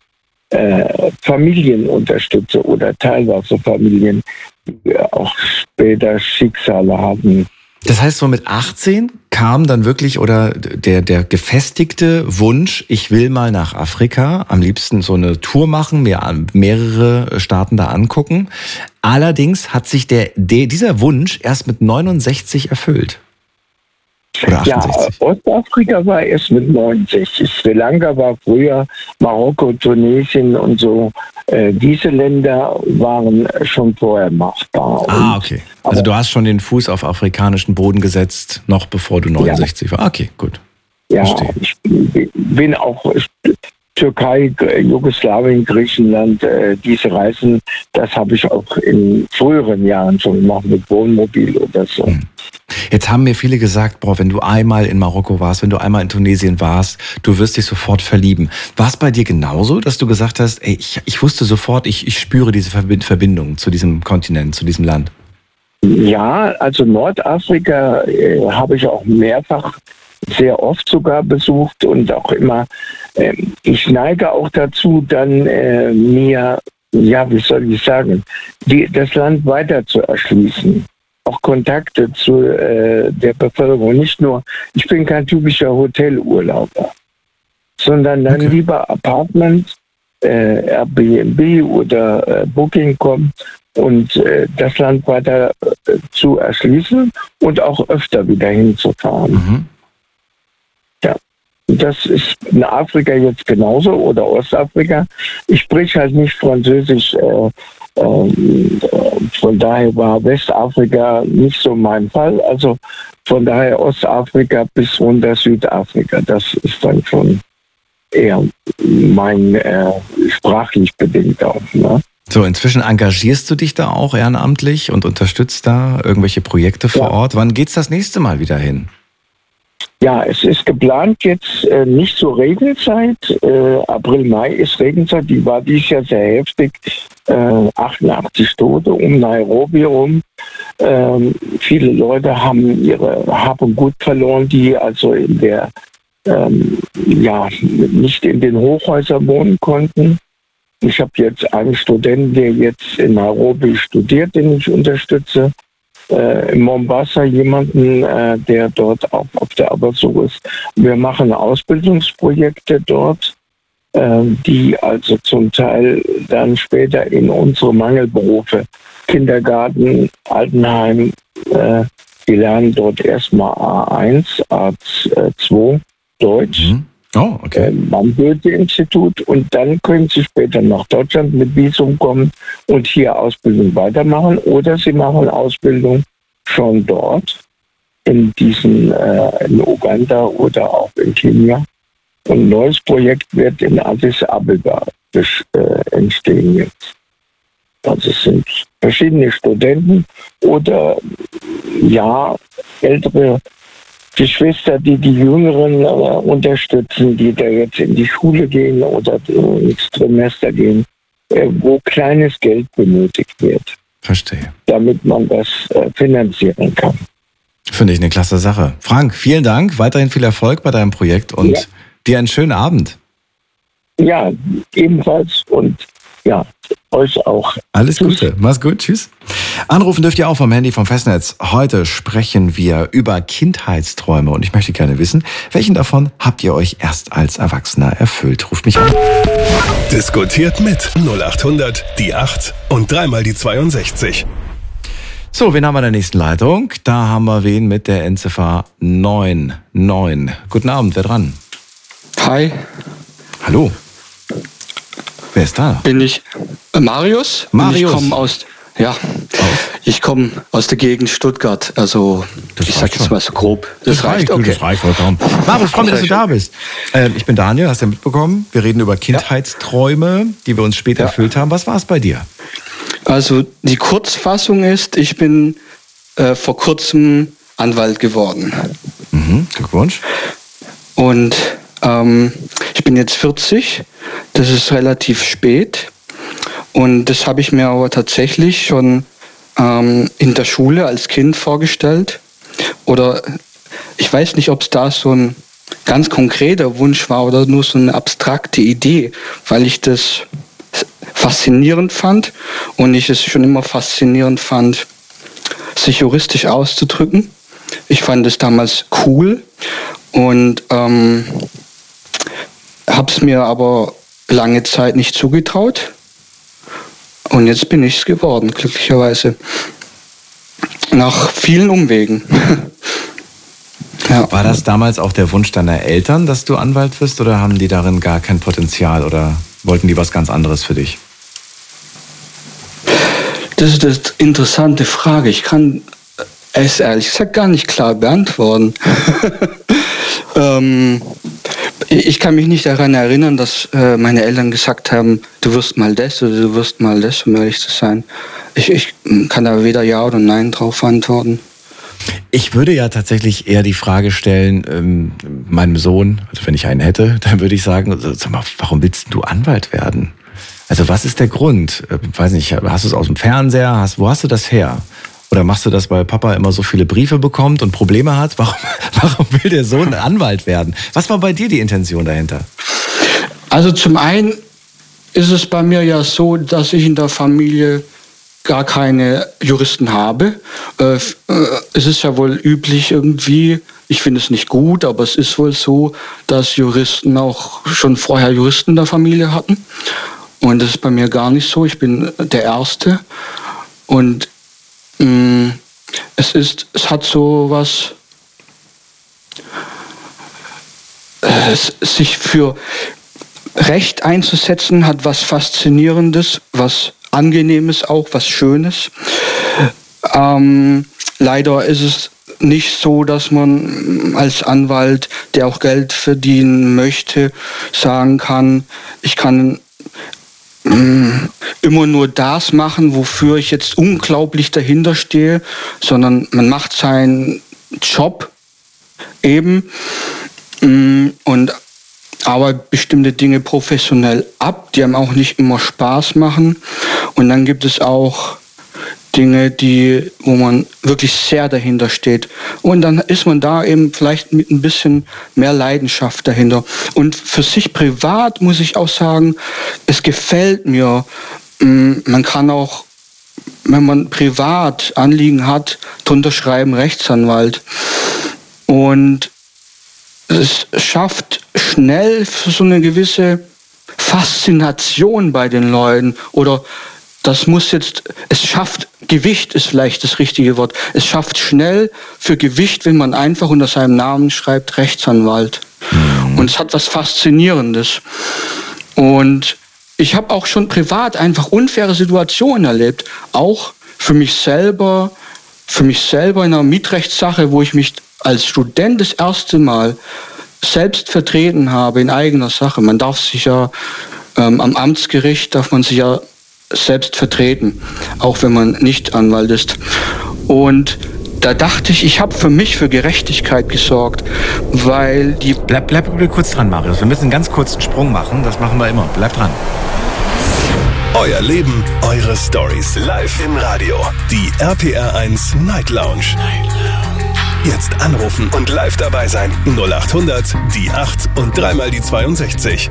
äh, Familien unterstütze oder teilweise Familien, die auch später Schicksale hatten. Das heißt, so mit achtzehn kam dann wirklich oder der, der gefestigte Wunsch, ich will mal nach Afrika, am liebsten so eine Tour machen, mir mehrere Staaten da angucken. Allerdings hat sich der, der dieser Wunsch erst mit neunundsechzig erfüllt. Oder achtundsechzig. Ja, Ostafrika war erst mit neunundsechzig. Sri Lanka war früher, Marokko, Tunesien und so. Äh, diese Länder waren schon vorher machbar. Ah, okay. Also du hast schon den Fuß auf afrikanischen Boden gesetzt, noch bevor du neunundsechzig ja. war. Okay, gut. Ja, Verstehe. Ich bin auch Türkei, Jugoslawien, Griechenland, äh, diese Reisen, das habe ich auch in früheren Jahren schon gemacht mit Wohnmobil oder so. Hm. Jetzt haben mir viele gesagt, boah, wenn du einmal in Marokko warst, wenn du einmal in Tunesien warst, du wirst dich sofort verlieben. War es bei dir genauso, dass du gesagt hast, ey, ich, ich wusste sofort, ich, ich spüre diese Verbindung zu diesem Kontinent, zu diesem Land? Ja, also Nordafrika äh, habe ich auch mehrfach, sehr oft sogar besucht und auch immer, äh, ich neige auch dazu, dann äh, mir, ja, wie soll ich sagen, die, das Land weiter zu erschließen. Auch Kontakte zu äh, der Bevölkerung. Nicht nur, ich bin kein typischer Hotelurlauber, sondern dann okay. lieber Apartment, äh, Airbnb oder äh, Booking Punkt com und äh, das Land weiter äh, zu erschließen und auch öfter wieder hinzufahren. Mhm. Ja, das ist in Afrika jetzt genauso oder Ostafrika. Ich spreche halt nicht Französisch. Äh, Ähm, von daher war Westafrika nicht so mein Fall. Also von daher Ostafrika bis runter Südafrika. Das ist dann schon eher mein äh, sprachlich bedingt auch. Ne? So, inzwischen engagierst du dich da auch ehrenamtlich und unterstützt da irgendwelche Projekte vor ja. Ort. Wann geht's das nächste Mal wieder hin? Ja, es ist geplant jetzt äh, nicht zur Regenzeit. Äh, April, Mai ist Regenzeit. Die war dieses Jahr sehr heftig. Äh, achtundachtzig Tote um Nairobi rum. Ähm, viele Leute haben ihre Hab und Gut verloren, die also in der ähm, ja, nicht in den Hochhäusern wohnen konnten. Ich habe jetzt einen Studenten, der jetzt in Nairobi studiert, den ich unterstütze. Äh, in Mombasa jemanden, äh, der dort auch auf der Arbeitssuche ist. Wir machen Ausbildungsprojekte dort, äh, die also zum Teil dann später in unsere Mangelberufe, Kindergarten, Altenheim, äh, die lernen dort erstmal A eins, A zwei Deutsch. Mhm. Oh, okay. Ähm, am Goethe-Institut, und dann können Sie später nach Deutschland mit Visum kommen und hier Ausbildung weitermachen, oder Sie machen Ausbildung schon dort in diesen äh, in Uganda oder auch in Kenia. Und ein neues Projekt wird in Addis Abeba äh, entstehen jetzt. Also es sind verschiedene Studenten oder ja ältere Geschwister, die die Jüngeren äh, unterstützen, die da jetzt in die Schule gehen oder ins Trimester gehen, äh, wo kleines Geld benötigt wird. Verstehe. Damit man das äh, finanzieren kann. Finde ich eine klasse Sache. Frank, vielen Dank. Weiterhin viel Erfolg bei deinem Projekt und ja. dir einen schönen Abend. Ja, ebenfalls und ja, euch auch. Alles Gute. Mach's gut. Tschüss. Anrufen dürft ihr auch vom Handy vom Festnetz. Heute sprechen wir über Kindheitsträume und ich möchte gerne wissen, welchen davon habt ihr euch erst als Erwachsener erfüllt? Ruft mich an. Diskutiert mit null acht hundert, die acht und dreimal die zweiundsechzig. So, wen haben wir in der nächsten Leitung? Da haben wir wen mit der Endziffer neun neun. Guten Abend, wer dran? Hi. Hallo. Wer ist da? Bin ich äh, Marius. Marius. Ich komme aus, ja, ich komme aus der Gegend Stuttgart. Also Das ich reicht sag jetzt schon. mal so grob. Das, Das reicht, okay. das reicht vollkommen. Marius, freue mich, dass du da bist. Ähm, ich bin Daniel, hast du ja mitbekommen. Wir reden über Kindheitsträume, die wir uns später Ja. erfüllt haben. Was war es bei dir? Also die Kurzfassung ist, ich bin äh, vor kurzem Anwalt geworden. Mhm, Glückwunsch. Und ähm, ich bin jetzt vierzig. Das ist relativ spät. Und das habe ich mir aber tatsächlich schon ähm, in der Schule als Kind vorgestellt. Oder ich weiß nicht, ob es da so ein ganz konkreter Wunsch war oder nur so eine abstrakte Idee, weil ich das faszinierend fand und ich es schon immer faszinierend fand, sich juristisch auszudrücken. Ich fand es damals cool und ähm, habe es mir aber lange Zeit nicht zugetraut. Und jetzt bin ich es geworden, glücklicherweise. Nach vielen Umwegen. Ja. War das damals auch der Wunsch deiner Eltern, dass du Anwalt wirst, oder haben die darin gar kein Potenzial oder wollten die was ganz anderes für dich? Das ist eine interessante Frage. Ich kann es ehrlich gesagt gar nicht klar beantworten. ähm, ich kann mich nicht daran erinnern, dass äh, meine Eltern gesagt haben, du wirst mal das oder du wirst mal das, um ehrlich zu sein. Ich, ich kann da weder Ja oder Nein drauf antworten. Ich würde ja tatsächlich eher die Frage stellen, ähm, meinem Sohn, also wenn ich einen hätte, dann würde ich sagen, sag mal, warum willst du Anwalt werden? Also was ist der Grund? Äh, weiß nicht, hast du es aus dem Fernseher? Hast, wo hast du das her? Oder machst du das, weil Papa immer so viele Briefe bekommt und Probleme hat? Warum, warum will der Sohn Anwalt werden? Was war bei dir die Intention dahinter? Also zum einen ist es bei mir ja so, dass ich in der Familie gar keine Juristen habe. Äh, es ist ja wohl üblich irgendwie, ich finde es nicht gut, aber es ist wohl so, dass Juristen auch schon vorher Juristen in der Familie hatten. Und das ist bei mir gar nicht so. Ich bin der Erste. Und mh, es ist, es hat so was, äh, sich für Recht einzusetzen, hat was Faszinierendes, was Angenehmes auch, was Schönes. Ähm, leider ist es nicht so, dass man als Anwalt, der auch Geld verdienen möchte, sagen kann, ich kann mh, immer nur das machen, wofür ich jetzt unglaublich dahinter stehe, sondern man macht seinen Job eben mh, und arbeitet bestimmte Dinge professionell ab, die einem auch nicht immer Spaß machen. Und dann gibt es auch Dinge, die, wo man wirklich sehr dahinter steht. Und dann ist man da eben vielleicht mit ein bisschen mehr Leidenschaft dahinter. Und für sich privat muss ich auch sagen, es gefällt mir. Man kann auch, wenn man privat Anliegen hat, drunter schreiben Rechtsanwalt. Und es schafft schnell für so eine gewisse Faszination bei den Leuten oder das muss jetzt, es schafft, Gewicht ist vielleicht das richtige Wort, es schafft schnell für Gewicht, wenn man einfach unter seinem Namen schreibt, Rechtsanwalt. Mhm. Und es hat was Faszinierendes. Und ich habe auch schon privat einfach unfaire Situationen erlebt, auch für mich selber, für mich selber in einer Mietrechtssache, wo ich mich als Student das erste Mal selbst vertreten habe in eigener Sache. Man darf sich ja ähm, am Amtsgericht, darf man sich ja selbst vertreten, auch wenn man nicht Anwalt ist. Und da dachte ich, ich habe für mich für Gerechtigkeit gesorgt, weil die... Bleib, bleib, bleib kurz dran, Marius. Wir müssen einen ganz kurzen Sprung machen. Das machen wir immer. Bleib dran. Euer Leben, eure Stories. Live im Radio. Die R P R eins Night Lounge. Jetzt anrufen und live dabei sein. null acht hundert, die acht und dreimal die zweiundsechzig.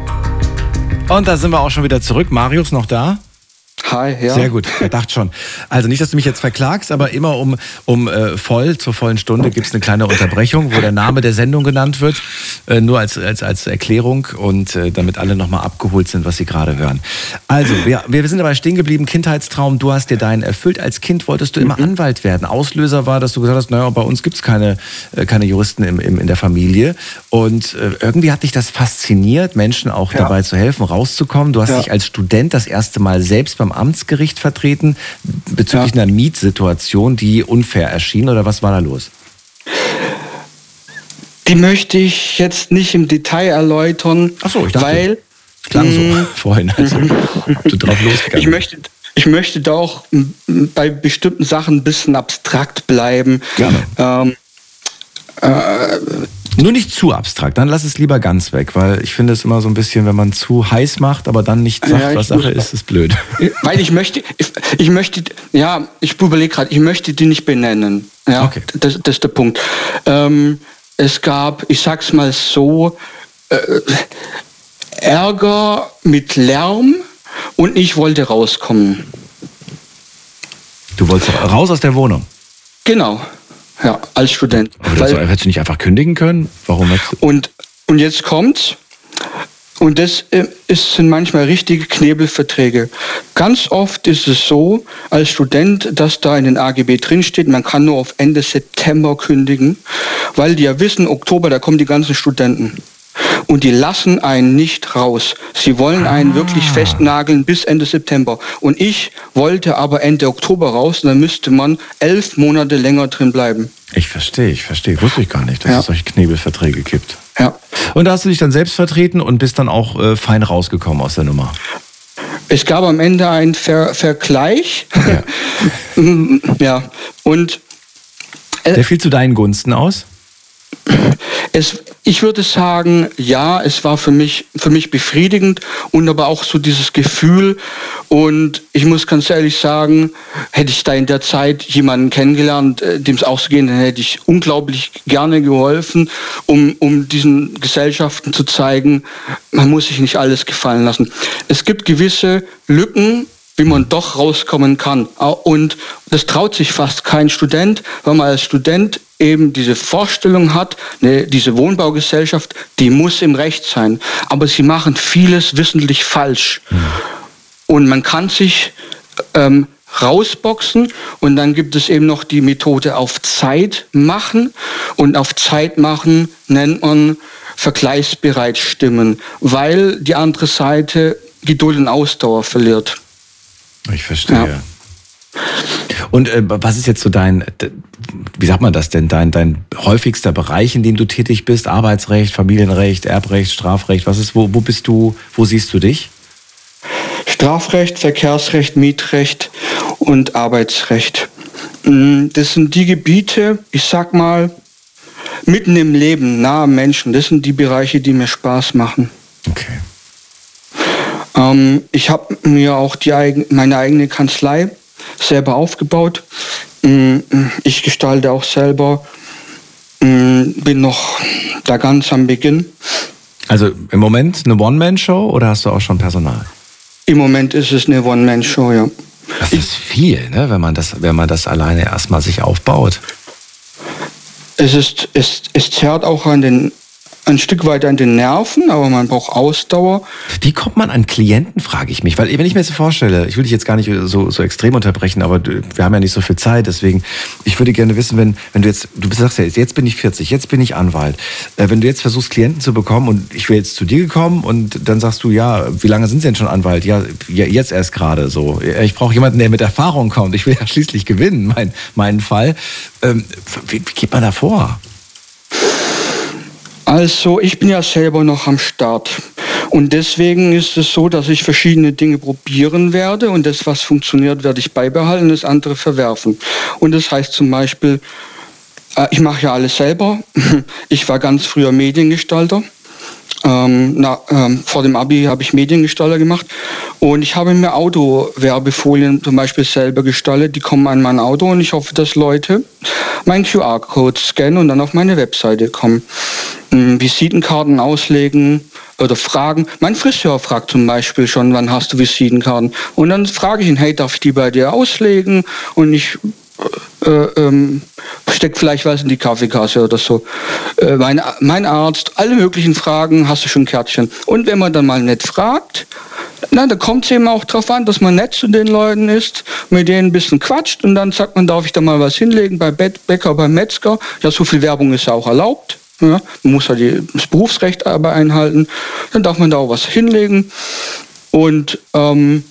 Und da sind wir auch schon wieder zurück. Marius noch da? Hi, ja. Sehr gut, er dachte schon. Also nicht, dass du mich jetzt verklagst, aber immer um, um äh, voll, zur vollen Stunde gibt es eine kleine Unterbrechung, wo der Name der Sendung genannt wird, äh, nur als, als, als Erklärung und äh, damit alle nochmal abgeholt sind, was sie gerade hören. Also, wir, wir sind dabei stehen geblieben, Kindheitstraum, du hast dir deinen erfüllt. Als Kind wolltest du immer mhm. Anwalt werden. Auslöser war, dass du gesagt hast, naja, bei uns gibt es keine, äh, keine Juristen im, im, in der Familie. Und äh, irgendwie hat dich das fasziniert, Menschen auch ja. dabei zu helfen, rauszukommen. Du hast ja. dich als Student das erste Mal selbst beim Amtsgericht vertreten bezüglich ja. einer Mietsituation, die unfair erschien, oder was war da los? Die möchte ich jetzt nicht im Detail erläutern, Ach so, ich dachte, weil es klang so vorhin, also du drauf losgegangen. Ich möchte, ich möchte da auch bei bestimmten Sachen ein bisschen abstrakt bleiben. Gerne. Ähm, äh, Nur nicht zu abstrakt, dann lass es lieber ganz weg, weil ich finde es immer so ein bisschen, wenn man zu heiß macht, aber dann nicht sagt, ja, was Sache muss, ist, ist blöd. Weil ich möchte, ich, ich möchte, ja, ich überlege gerade, ich möchte die nicht benennen. Ja, okay. das, das ist der Punkt. Ähm, es gab, ich sag's mal so, äh, Ärger mit Lärm und ich wollte rauskommen. Du wolltest raus aus der Wohnung? Genau. Ja, als Student. Aber Weil, das, hättest du nicht einfach kündigen können? Warum hättest du? Und, und jetzt kommt's. Und das ist, sind manchmal richtige Knebelverträge. Ganz oft ist es so, als Student, dass da in den A G B drinsteht, man kann nur auf Ende September kündigen, weil die ja wissen, Oktober, da kommen die ganzen Studenten. Und die lassen einen nicht raus. Sie wollen einen ah. wirklich festnageln bis Ende September. Und ich wollte aber Ende Oktober raus und dann müsste man elf Monate länger drin bleiben. Ich verstehe, ich verstehe. Wusste ich gar nicht, dass ja. es solche Knebelverträge gibt. Ja. Und da hast du dich dann selbst vertreten und bist dann auch äh, fein rausgekommen aus der Nummer? Es gab am Ende einen Ver- Vergleich. Ja. ja. Und äh, der fiel zu deinen Gunsten aus? Es, ich würde sagen, ja, es war für mich, für mich befriedigend und aber auch so dieses Gefühl. Und ich muss ganz ehrlich sagen, hätte ich da in der Zeit jemanden kennengelernt, dem es auch so geht, dann hätte ich unglaublich gerne geholfen, um, um diesen Gesellschaften zu zeigen, man muss sich nicht alles gefallen lassen. Es gibt gewisse Lücken, wie man doch rauskommen kann. Und das traut sich fast kein Student, weil man als Student eben diese Vorstellung hat, ne, diese Wohnbaugesellschaft, die muss im Recht sein. Aber sie machen vieles wissentlich falsch. Mhm. Und man kann sich ähm, rausboxen und dann gibt es eben noch die Methode auf Zeit machen. Und auf Zeit machen nennt man vergleichsbereit stimmen, weil die andere Seite Geduld und Ausdauer verliert. Ich verstehe. Ja. Und äh, was ist jetzt so dein, wie sagt man das denn, dein, dein häufigster Bereich, in dem du tätig bist? Arbeitsrecht, Familienrecht, Erbrecht, Strafrecht, was ist, wo, wo bist du, wo siehst du dich? Strafrecht, Verkehrsrecht, Mietrecht und Arbeitsrecht. Das sind die Gebiete, ich sag mal, mitten im Leben, nahe Menschen. Das sind die Bereiche, die mir Spaß machen. Okay. Ähm, ich habe mir auch die eigen, meine eigene Kanzlei selber aufgebaut. Ich gestalte auch selber, bin noch da ganz am Beginn. Also im Moment eine One-Man-Show oder hast du auch schon Personal? Im Moment ist es eine One-Man-Show, ja. Das ist viel, ne, wenn man das, wenn man das alleine erstmal sich aufbaut. Es ist, es, es zerrt auch an den, ein Stück weit an den Nerven, aber man braucht Ausdauer. Wie kommt man an Klienten, frage ich mich. Weil wenn ich mir jetzt vorstelle, ich will dich jetzt gar nicht so, so extrem unterbrechen, aber wir haben ja nicht so viel Zeit, deswegen, ich würde gerne wissen, wenn, wenn du jetzt, du sagst ja, jetzt bin ich vierzig, jetzt bin ich Anwalt. Äh, wenn du jetzt versuchst, Klienten zu bekommen und ich wäre jetzt zu dir gekommen und dann sagst du, ja, wie lange sind Sie denn schon Anwalt? Ja, jetzt erst gerade so. Ich brauche jemanden, der mit Erfahrung kommt. Ich will ja schließlich gewinnen, mein, meinen Fall. Ähm, wie, wie geht man da vor? Also ich bin ja selber noch am Start und deswegen ist es so, dass ich verschiedene Dinge probieren werde und das, was funktioniert, werde ich beibehalten, das andere verwerfen. Und das heißt zum Beispiel, äh, ich mache ja alles selber. Ich war ganz früher Mediengestalter. Ähm, na, ähm, vor dem Abi habe ich Mediengestalter gemacht und ich habe mir Autowerbefolien zum Beispiel selber gestaltet. Die kommen an mein Auto und ich hoffe, dass Leute meinen Q R-Code scannen und dann auf meine Webseite kommen. Ähm, Visitenkarten auslegen oder fragen. Mein Friseur fragt zum Beispiel schon, wann hast du Visitenkarten? Und dann frage ich ihn, hey, darf ich die bei dir auslegen? Und ich Äh, ähm, steckt vielleicht was in die Kaffeekasse oder so. Äh, mein, mein Arzt, alle möglichen Fragen, hast du schon ein Kärtchen. Und wenn man dann mal nett fragt, na, da kommt es eben auch drauf an, dass man nett zu den Leuten ist, mit denen ein bisschen quatscht und dann sagt man, darf ich da mal was hinlegen bei Bäcker, beim Metzger. Ja, so viel Werbung ist ja auch erlaubt. Ja, man muss ja die, das Berufsrecht aber einhalten. Dann darf man da auch was hinlegen. Und ähm,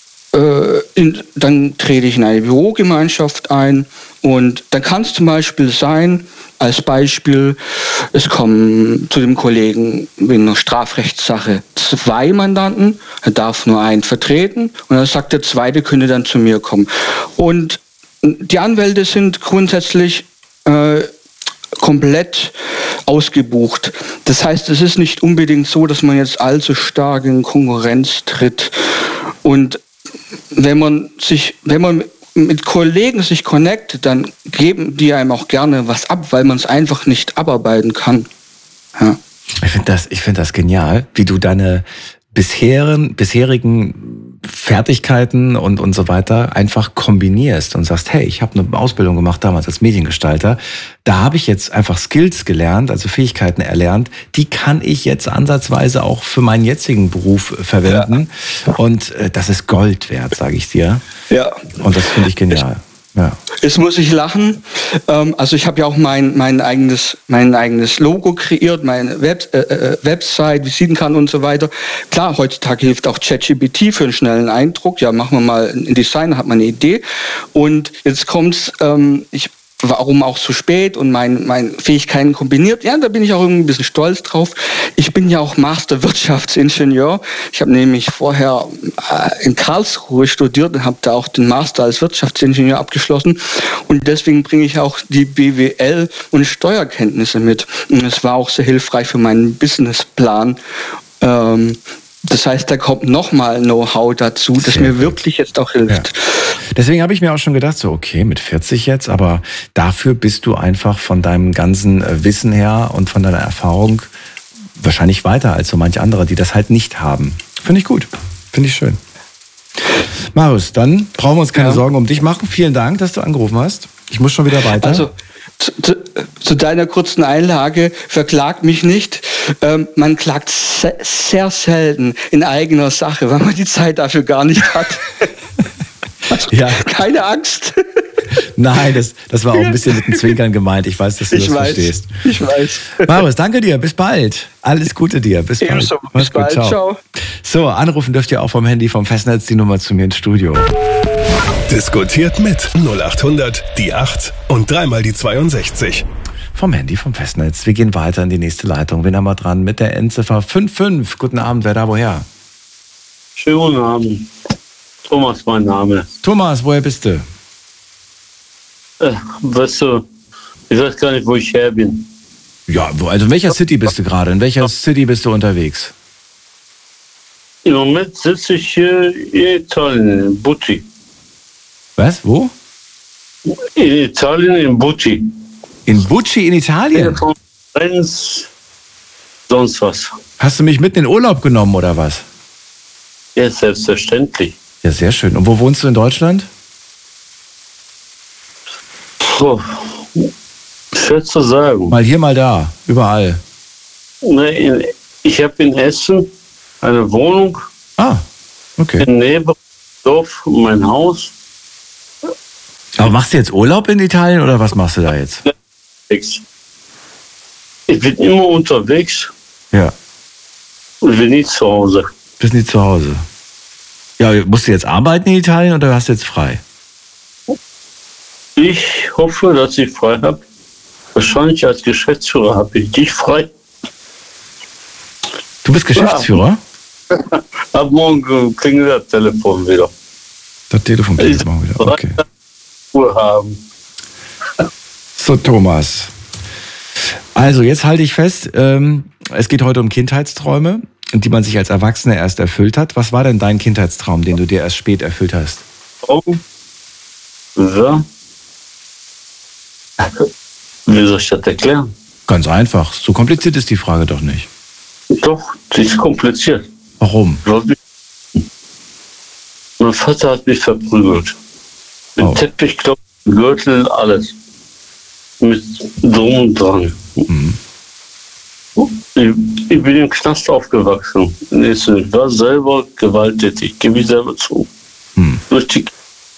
In, dann trete ich in eine Bürogemeinschaft ein und dann kann es zum Beispiel sein, als Beispiel, es kommen zu dem Kollegen wegen einer Strafrechtssache zwei Mandanten, er darf nur einen vertreten und dann sagt der zweite, könnte dann zu mir kommen. Und die Anwälte sind grundsätzlich äh, komplett ausgebucht. Das heißt, es ist nicht unbedingt so, dass man jetzt allzu stark in Konkurrenz tritt. Und wenn man sich, wenn man mit Kollegen sich connectet, dann geben die einem auch gerne was ab, weil man es einfach nicht abarbeiten kann. Ja. Ich finde das, ich finde das genial, wie du deine bisherigen, bisherigen Fertigkeiten und, und so weiter einfach kombinierst und sagst, hey, ich habe eine Ausbildung gemacht damals als Mediengestalter, da habe ich jetzt einfach Skills gelernt, also Fähigkeiten erlernt, die kann ich jetzt ansatzweise auch für meinen jetzigen Beruf verwenden ja. Und äh, das ist Gold wert, sage ich dir. Ja. Und das finde ich genial. Ja. Jetzt muss ich lachen. Also ich habe ja auch mein, mein, eigenes, mein eigenes Logo kreiert, meine Web, äh, Website, Visitenkarten und so weiter. Klar, heutzutage hilft auch ChatGPT für einen schnellen Eindruck. Ja, machen wir mal ein Design, hat man eine Idee. Und jetzt kommt's, ähm, ich warum auch so spät und meine mein Fähigkeiten kombiniert. Ja, da bin ich auch irgendwie ein bisschen stolz drauf. Ich bin ja auch Master Wirtschaftsingenieur. Ich habe nämlich vorher äh, in Karlsruhe studiert und habe da auch den Master als Wirtschaftsingenieur abgeschlossen. Und deswegen bringe ich auch die B W L und Steuerkenntnisse mit. Und es war auch sehr hilfreich für meinen Businessplan. Ähm, Das heißt, da kommt nochmal Know-how dazu, das Sehr mir gut. wirklich jetzt auch hilft. Ja. Deswegen habe ich mir auch schon gedacht, so okay, mit vierzig jetzt, aber dafür bist du einfach von deinem ganzen Wissen her und von deiner Erfahrung wahrscheinlich weiter als so manche andere, die das halt nicht haben. Finde ich gut, finde ich schön. Marius, dann brauchen wir uns keine ja. Sorgen um dich machen. Vielen Dank, dass du angerufen hast. Ich muss schon wieder weiter. Also, zu, zu, zu deiner kurzen Einlage, verklagt mich nicht. Ähm, man klagt se- sehr selten in eigener Sache, weil man die Zeit dafür gar nicht hat. Also, ja. Keine Angst. Nein, das, das war auch ein bisschen mit dem Zwinkern gemeint. Ich weiß, dass du ich das weiß, verstehst. Ich weiß. Marius, danke dir. Bis bald. Alles Gute dir. Bis bald. Ebenso. Bis bald. Ciao. Ciao. So, anrufen dürft ihr auch vom Handy, vom Festnetz, die Nummer zu mir ins Studio. Diskutiert mit null acht hundert, die acht und dreimal die zweiundsechzig. Vom Handy, vom Festnetz. Wir gehen weiter in die nächste Leitung. Wen haben wir dran? Mit der Endziffer fünf fünf. Guten Abend, wer da woher? Schönen guten Abend. Thomas, mein Name. Thomas, woher bist du? Äh, weißt du, ich weiß gar nicht, wo ich her bin. Ja, also in welcher City bist du gerade? In welcher City bist du unterwegs? Im Moment sitze ich hier in Italien, in Butti. Was? Wo? In Italien, in Bucci. In Bucci in Italien? Eins, sonst was. Hast du mich mitten in Urlaub genommen oder was? Ja, selbstverständlich. Ja, sehr schön. Und wo wohnst du in Deutschland? So, schwer zu sagen. Mal hier, mal da, überall. Ne, in, ich habe in Essen eine Wohnung. Ah, okay. In Nebel, Dorf, mein Haus. Aber machst du jetzt Urlaub in Italien oder was machst du da jetzt? Ich bin immer unterwegs. Ja. Und bin nie zu Hause. Bist nie zu Hause. Ja, musst du jetzt arbeiten in Italien oder hast du jetzt frei? Ich hoffe, dass ich frei habe. Wahrscheinlich als Geschäftsführer habe ich dich frei. Du bist Geschäftsführer? Ja. Ab morgen klingelt das Telefon wieder. Das Telefon klingelt morgen wieder, okay. Ruhe haben. So, Thomas. Also, jetzt halte ich fest, ähm, es geht heute um Kindheitsträume, die man sich als Erwachsener erst erfüllt hat. Was war denn dein Kindheitstraum, den du dir erst spät erfüllt hast? Oh. Ja. Wie soll ich das erklären? Ganz einfach. So kompliziert ist die Frage doch nicht. Doch, sie ist kompliziert. Warum? Mein Vater hat mich verprügelt. Mit Oh. Teppich, Klopf, Gürtel, alles. Mit Drum und Dran. Mhm. Ich, ich bin im Knast aufgewachsen. Ich war selber gewalttätig, gebe ich selber zu. Mhm. Durch die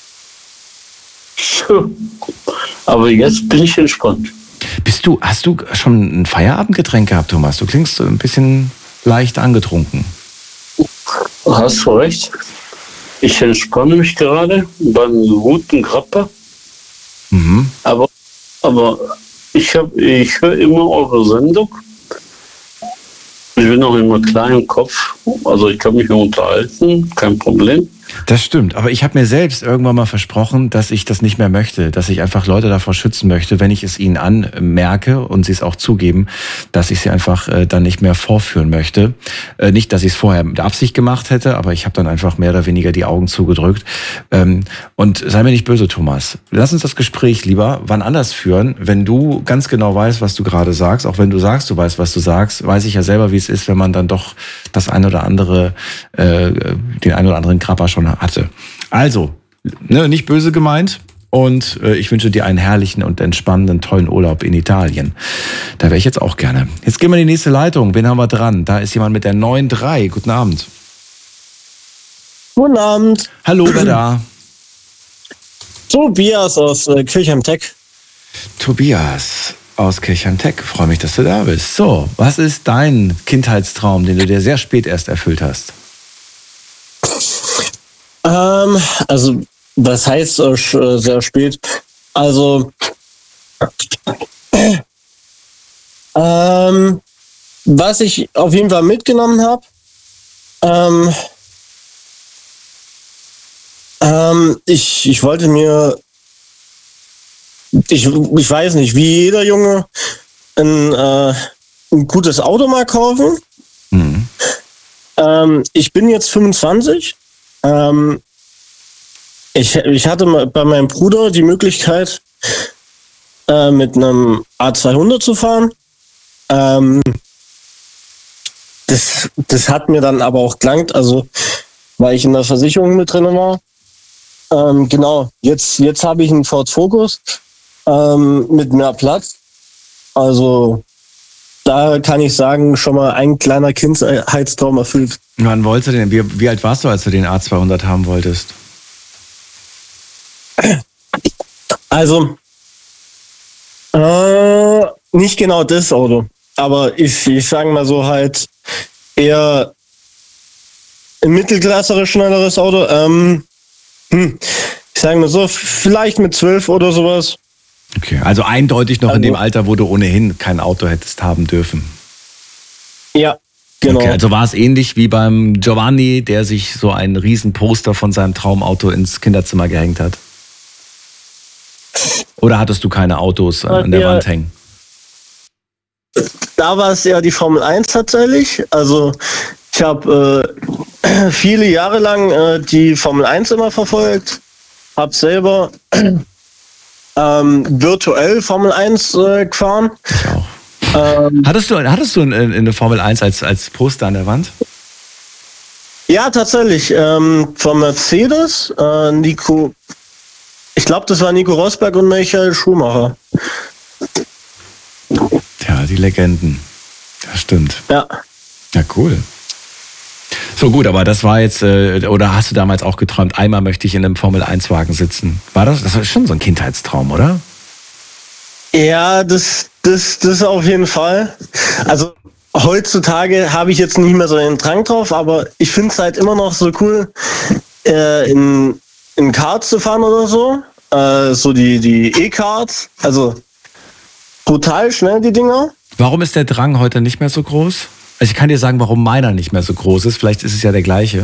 Aber jetzt bin ich entspannt. Bist du, hast du schon ein Feierabendgetränk gehabt, Thomas? Du klingst so ein bisschen leicht angetrunken. Hast du recht. Ich entspanne mich gerade beim guten Grappa. Mhm. Aber, aber ich, hab, ich höre immer eure Sendung. Ich bin auch immer klein im Kopf. Also ich kann mich nur unterhalten, kein Problem. Das stimmt, aber ich habe mir selbst irgendwann mal versprochen, dass ich das nicht mehr möchte, dass ich einfach Leute davor schützen möchte, wenn ich es ihnen anmerke und sie es auch zugeben, dass ich sie einfach äh, dann nicht mehr vorführen möchte. Äh, nicht, dass ich es vorher mit Absicht gemacht hätte, aber ich habe dann einfach mehr oder weniger die Augen zugedrückt. Ähm, und sei mir nicht böse, Thomas. Lass uns das Gespräch lieber wann anders führen, wenn du ganz genau weißt, was du gerade sagst. Auch wenn du sagst, du weißt, was du sagst, weiß ich ja selber, wie es ist, wenn man dann doch das ein oder andere, äh, den ein oder anderen Krabber schon hatte. Also, ne, nicht böse gemeint und äh, ich wünsche dir einen herrlichen und entspannenden, tollen Urlaub in Italien. Da wäre ich jetzt auch gerne. Jetzt gehen wir in die nächste Leitung. Wen haben wir dran? Da ist jemand mit der neun drei. Guten Abend. Guten Abend. Hallo, wer da? Tobias aus äh, Kirchheim-Tech. Tobias aus Kirchheim-Tech. Freue mich, dass du da bist. So, was ist dein Kindheitstraum, den du dir sehr spät erst erfüllt hast? Ähm, also, was heißt äh, sehr spät? Also, ähm, was ich auf jeden Fall mitgenommen habe, ähm, ähm, ich, ich wollte mir, ich, ich weiß nicht, wie jeder Junge, ein, äh, ein gutes Auto mal kaufen. Mhm. Ähm, ich bin jetzt fünfundzwanzig. Ähm, ich, ich hatte mal bei meinem Bruder die Möglichkeit, äh, mit einem A zweihundert zu fahren. Ähm, das, das hat mir dann aber auch gelangt, also weil ich in der Versicherung mit drin war. Ähm, genau, jetzt, jetzt habe ich einen Ford Focus ähm, mit mehr Platz. Also da kann ich sagen, schon mal ein kleiner Kindheitstraum erfüllt. Wann wolltest du denn? Wie, wie alt warst du, als du den A zweihundert haben wolltest? Also, äh, nicht genau das Auto, aber ich, ich sage mal so halt eher ein mittelklasseres, schnelleres Auto. Ähm, hm, ich sage mal so, vielleicht mit zwölf oder sowas. Okay, also eindeutig noch also, in dem Alter, wo du ohnehin kein Auto hättest haben dürfen. Ja, genau. Okay, also war es ähnlich wie beim Giovanni, der sich so ein Riesenposter von seinem Traumauto ins Kinderzimmer gehängt hat? Oder hattest du keine Autos an der ja, Wand hängen? Da war es ja die Formel eins tatsächlich. Also ich habe äh, viele Jahre lang äh, die Formel eins immer verfolgt. habe selber ähm, virtuell Formel eins äh, gefahren. Ich auch. Ähm, hattest du, hattest du eine, eine Formel eins als, als Poster an der Wand? Ja, tatsächlich. Ähm, von Mercedes, äh, Nico, ich glaube, das war Nico Rosberg und Michael Schumacher. Ja, die Legenden. Das stimmt. Ja. Ja, cool. So gut, aber das war jetzt, äh, oder hast du damals auch geträumt, einmal möchte ich in einem Formel eins Wagen sitzen? War das? Das war schon so ein Kindheitstraum, oder? Ja, das, das, das auf jeden Fall. Also heutzutage habe ich jetzt nicht mehr so den Drang drauf, aber ich finde es halt immer noch so cool, äh, in, in Karts zu fahren oder so. Äh, so die, die E-Karts. Also brutal schnell, die Dinger. Warum ist der Drang heute nicht mehr so groß? Also ich kann dir sagen, warum meiner nicht mehr so groß ist. Vielleicht ist es ja der gleiche.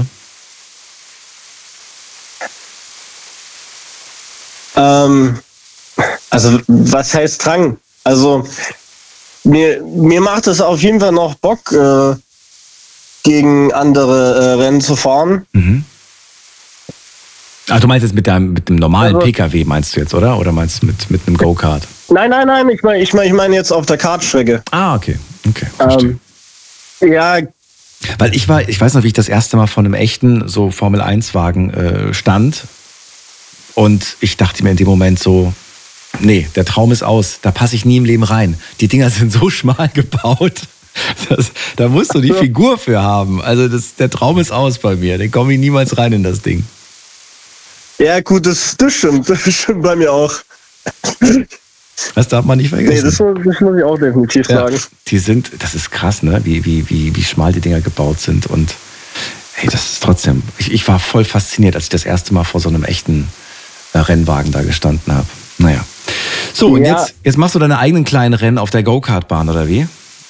Ähm... Also, was heißt Drang? Also, mir, mir macht es auf jeden Fall noch Bock, äh, gegen andere äh, Rennen zu fahren. Mhm. Ach, du meinst jetzt mit, deinem, mit dem normalen also, P K W, meinst du jetzt, oder? Oder meinst du mit, mit einem Go-Kart? Nein, nein, nein, ich meine ich mein, ich mein jetzt auf der Kartstrecke. Ah, okay. Okay, verstehe. Ähm, ja. Weil ich war, ich weiß noch, wie ich das erste Mal vor einem echten so Formel eins Wagen äh, stand. Und ich dachte mir in dem Moment so, nee, der Traum ist aus. Da passe ich nie im Leben rein. Die Dinger sind so schmal gebaut. Das, da musst du die Figur für haben. Also das, der Traum ist aus bei mir. Den komme ich niemals rein in das Ding. Ja gut, das, das stimmt. Das stimmt bei mir auch. Das darf man nicht vergessen. Nee, das, das muss ich auch definitiv ja, sagen. Die sind, das ist krass, ne? Wie, wie, wie, wie schmal die Dinger gebaut sind. Und hey, das ist trotzdem. Ich, ich war voll fasziniert, als ich das erste Mal vor so einem echten äh, Rennwagen da gestanden habe. Naja. So, und ja. jetzt, jetzt machst du deine eigenen kleinen Rennen auf der Go-Kart-Bahn, oder wie?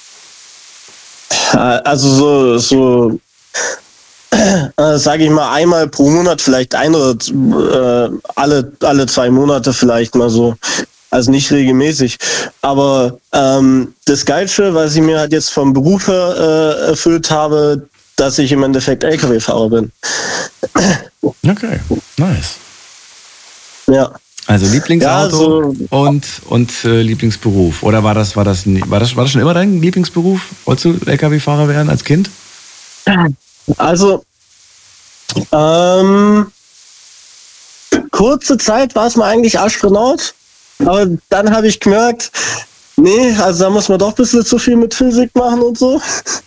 Also so, so äh, sage ich mal, einmal pro Monat, vielleicht ein oder äh, alle, alle zwei Monate vielleicht mal so. Also nicht regelmäßig. Aber ähm, das Geilste, was ich mir halt jetzt vom Beruf her äh, erfüllt habe, dass ich im Endeffekt L K W-Fahrer bin. Okay, nice. Ja. Also Lieblingsauto ja, so, und, und äh, Lieblingsberuf. Oder war das, war, das, war, das, war das schon immer dein Lieblingsberuf? Wolltest du L K W-Fahrer werden als Kind? Also, ähm, kurze Zeit war es mal eigentlich Astronaut. Aber dann habe ich gemerkt, nee, also da muss man doch ein bisschen zu viel mit Physik machen und so.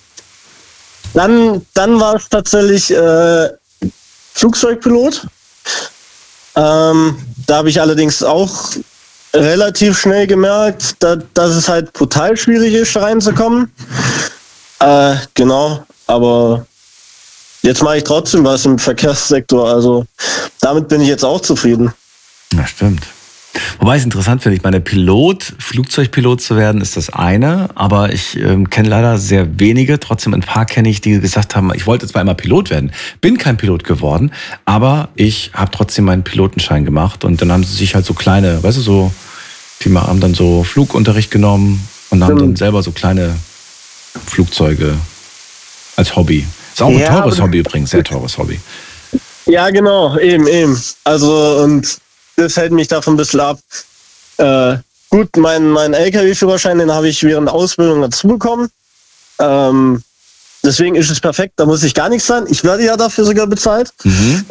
Dann, dann war es tatsächlich äh, Flugzeugpilot. Ähm, da habe ich allerdings auch relativ schnell gemerkt, da, dass es halt brutal schwierig ist, reinzukommen. Äh, genau, aber jetzt mache ich trotzdem was im Verkehrssektor, also damit bin ich jetzt auch zufrieden. Ja, stimmt. Wobei ich es interessant finde, ich meine, Pilot, Flugzeugpilot zu werden, ist das eine, aber ich ähm, kenne leider sehr wenige, trotzdem ein paar kenne ich, die gesagt haben, ich wollte zwar immer Pilot werden, bin kein Pilot geworden, aber ich habe trotzdem meinen Pilotenschein gemacht und dann haben sie sich halt so kleine, weißt du, so, die haben dann so Flugunterricht genommen und haben mhm. dann selber so kleine Flugzeuge als Hobby. Ist auch ein ja, teures Hobby übrigens, sehr teures Hobby. Ja, genau, eben, eben. Also und das hält mich davon ein bisschen ab. Äh, gut, meinen mein L K W-Führerschein, den habe ich während der Ausbildung dazu bekommen. Ähm, deswegen ist es perfekt, da muss ich gar nichts sein. Ich werde ja dafür sogar bezahlt. Mhm.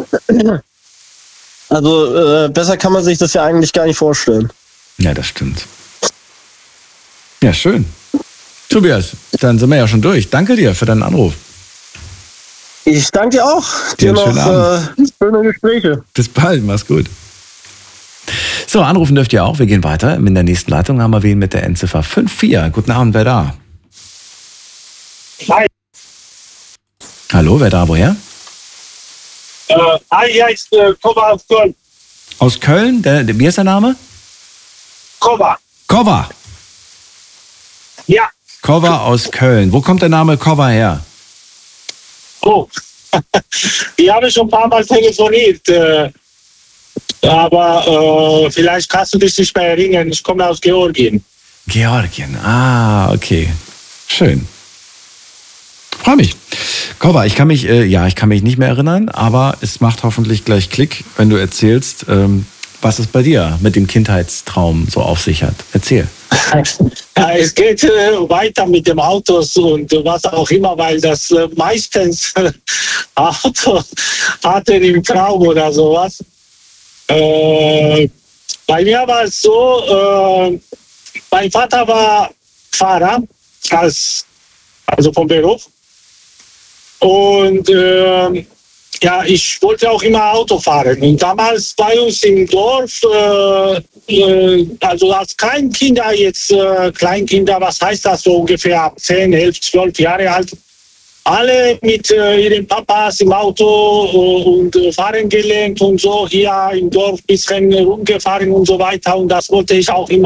Also äh, besser kann man sich das ja eigentlich gar nicht vorstellen. Ja, das stimmt. Ja, schön. Tobias, dann sind wir ja schon durch. Danke dir für deinen Anruf. Ich danke dir auch. Dir noch äh, schöne Gespräche. Bis bald, mach's gut. So, anrufen dürft ihr auch. Wir gehen weiter. In der nächsten Leitung haben wir wen mit der Endziffer fünf vier. Guten Abend, wer da? Hi. Hallo, wer da, woher? Äh, hi, ja, ich äh, komme aus Köln. Aus Köln? Der, der, wie ist der Name? Kova. Kova. Ja. Kova aus Köln. Wo kommt der Name Kova her? Oh, die habe ich schon ein paar Mal telefoniert. Äh, aber äh, vielleicht kannst du dich nicht mehr erinnern. Ich komme aus Georgien. Georgien, ah, okay. Schön. Freue mich. Cova, ich kann mich, äh, ja, ich kann mich nicht mehr erinnern, aber es macht hoffentlich gleich Klick, wenn du erzählst, ähm, was es bei dir mit dem Kindheitstraum so auf sich hat. Erzähl. Ja, es geht äh, weiter mit dem Autos und was auch immer, weil das äh, meistens äh, Auto hatte im Traum oder sowas. Äh, bei mir war es so, äh, mein Vater war Fahrer, als, also vom Beruf. Und äh, ja, ich wollte auch immer Auto fahren. Und damals bei uns im Dorf, äh, äh, also als Kleinkinder, jetzt äh, Kleinkinder, was heißt das so ungefähr ab zehn, elf, zwölf Jahre alt, alle mit äh, ihren Papas im Auto äh, und äh, fahren gelernt und so, hier im Dorf ein bisschen rumgefahren und so weiter. Und das wollte ich auch immer.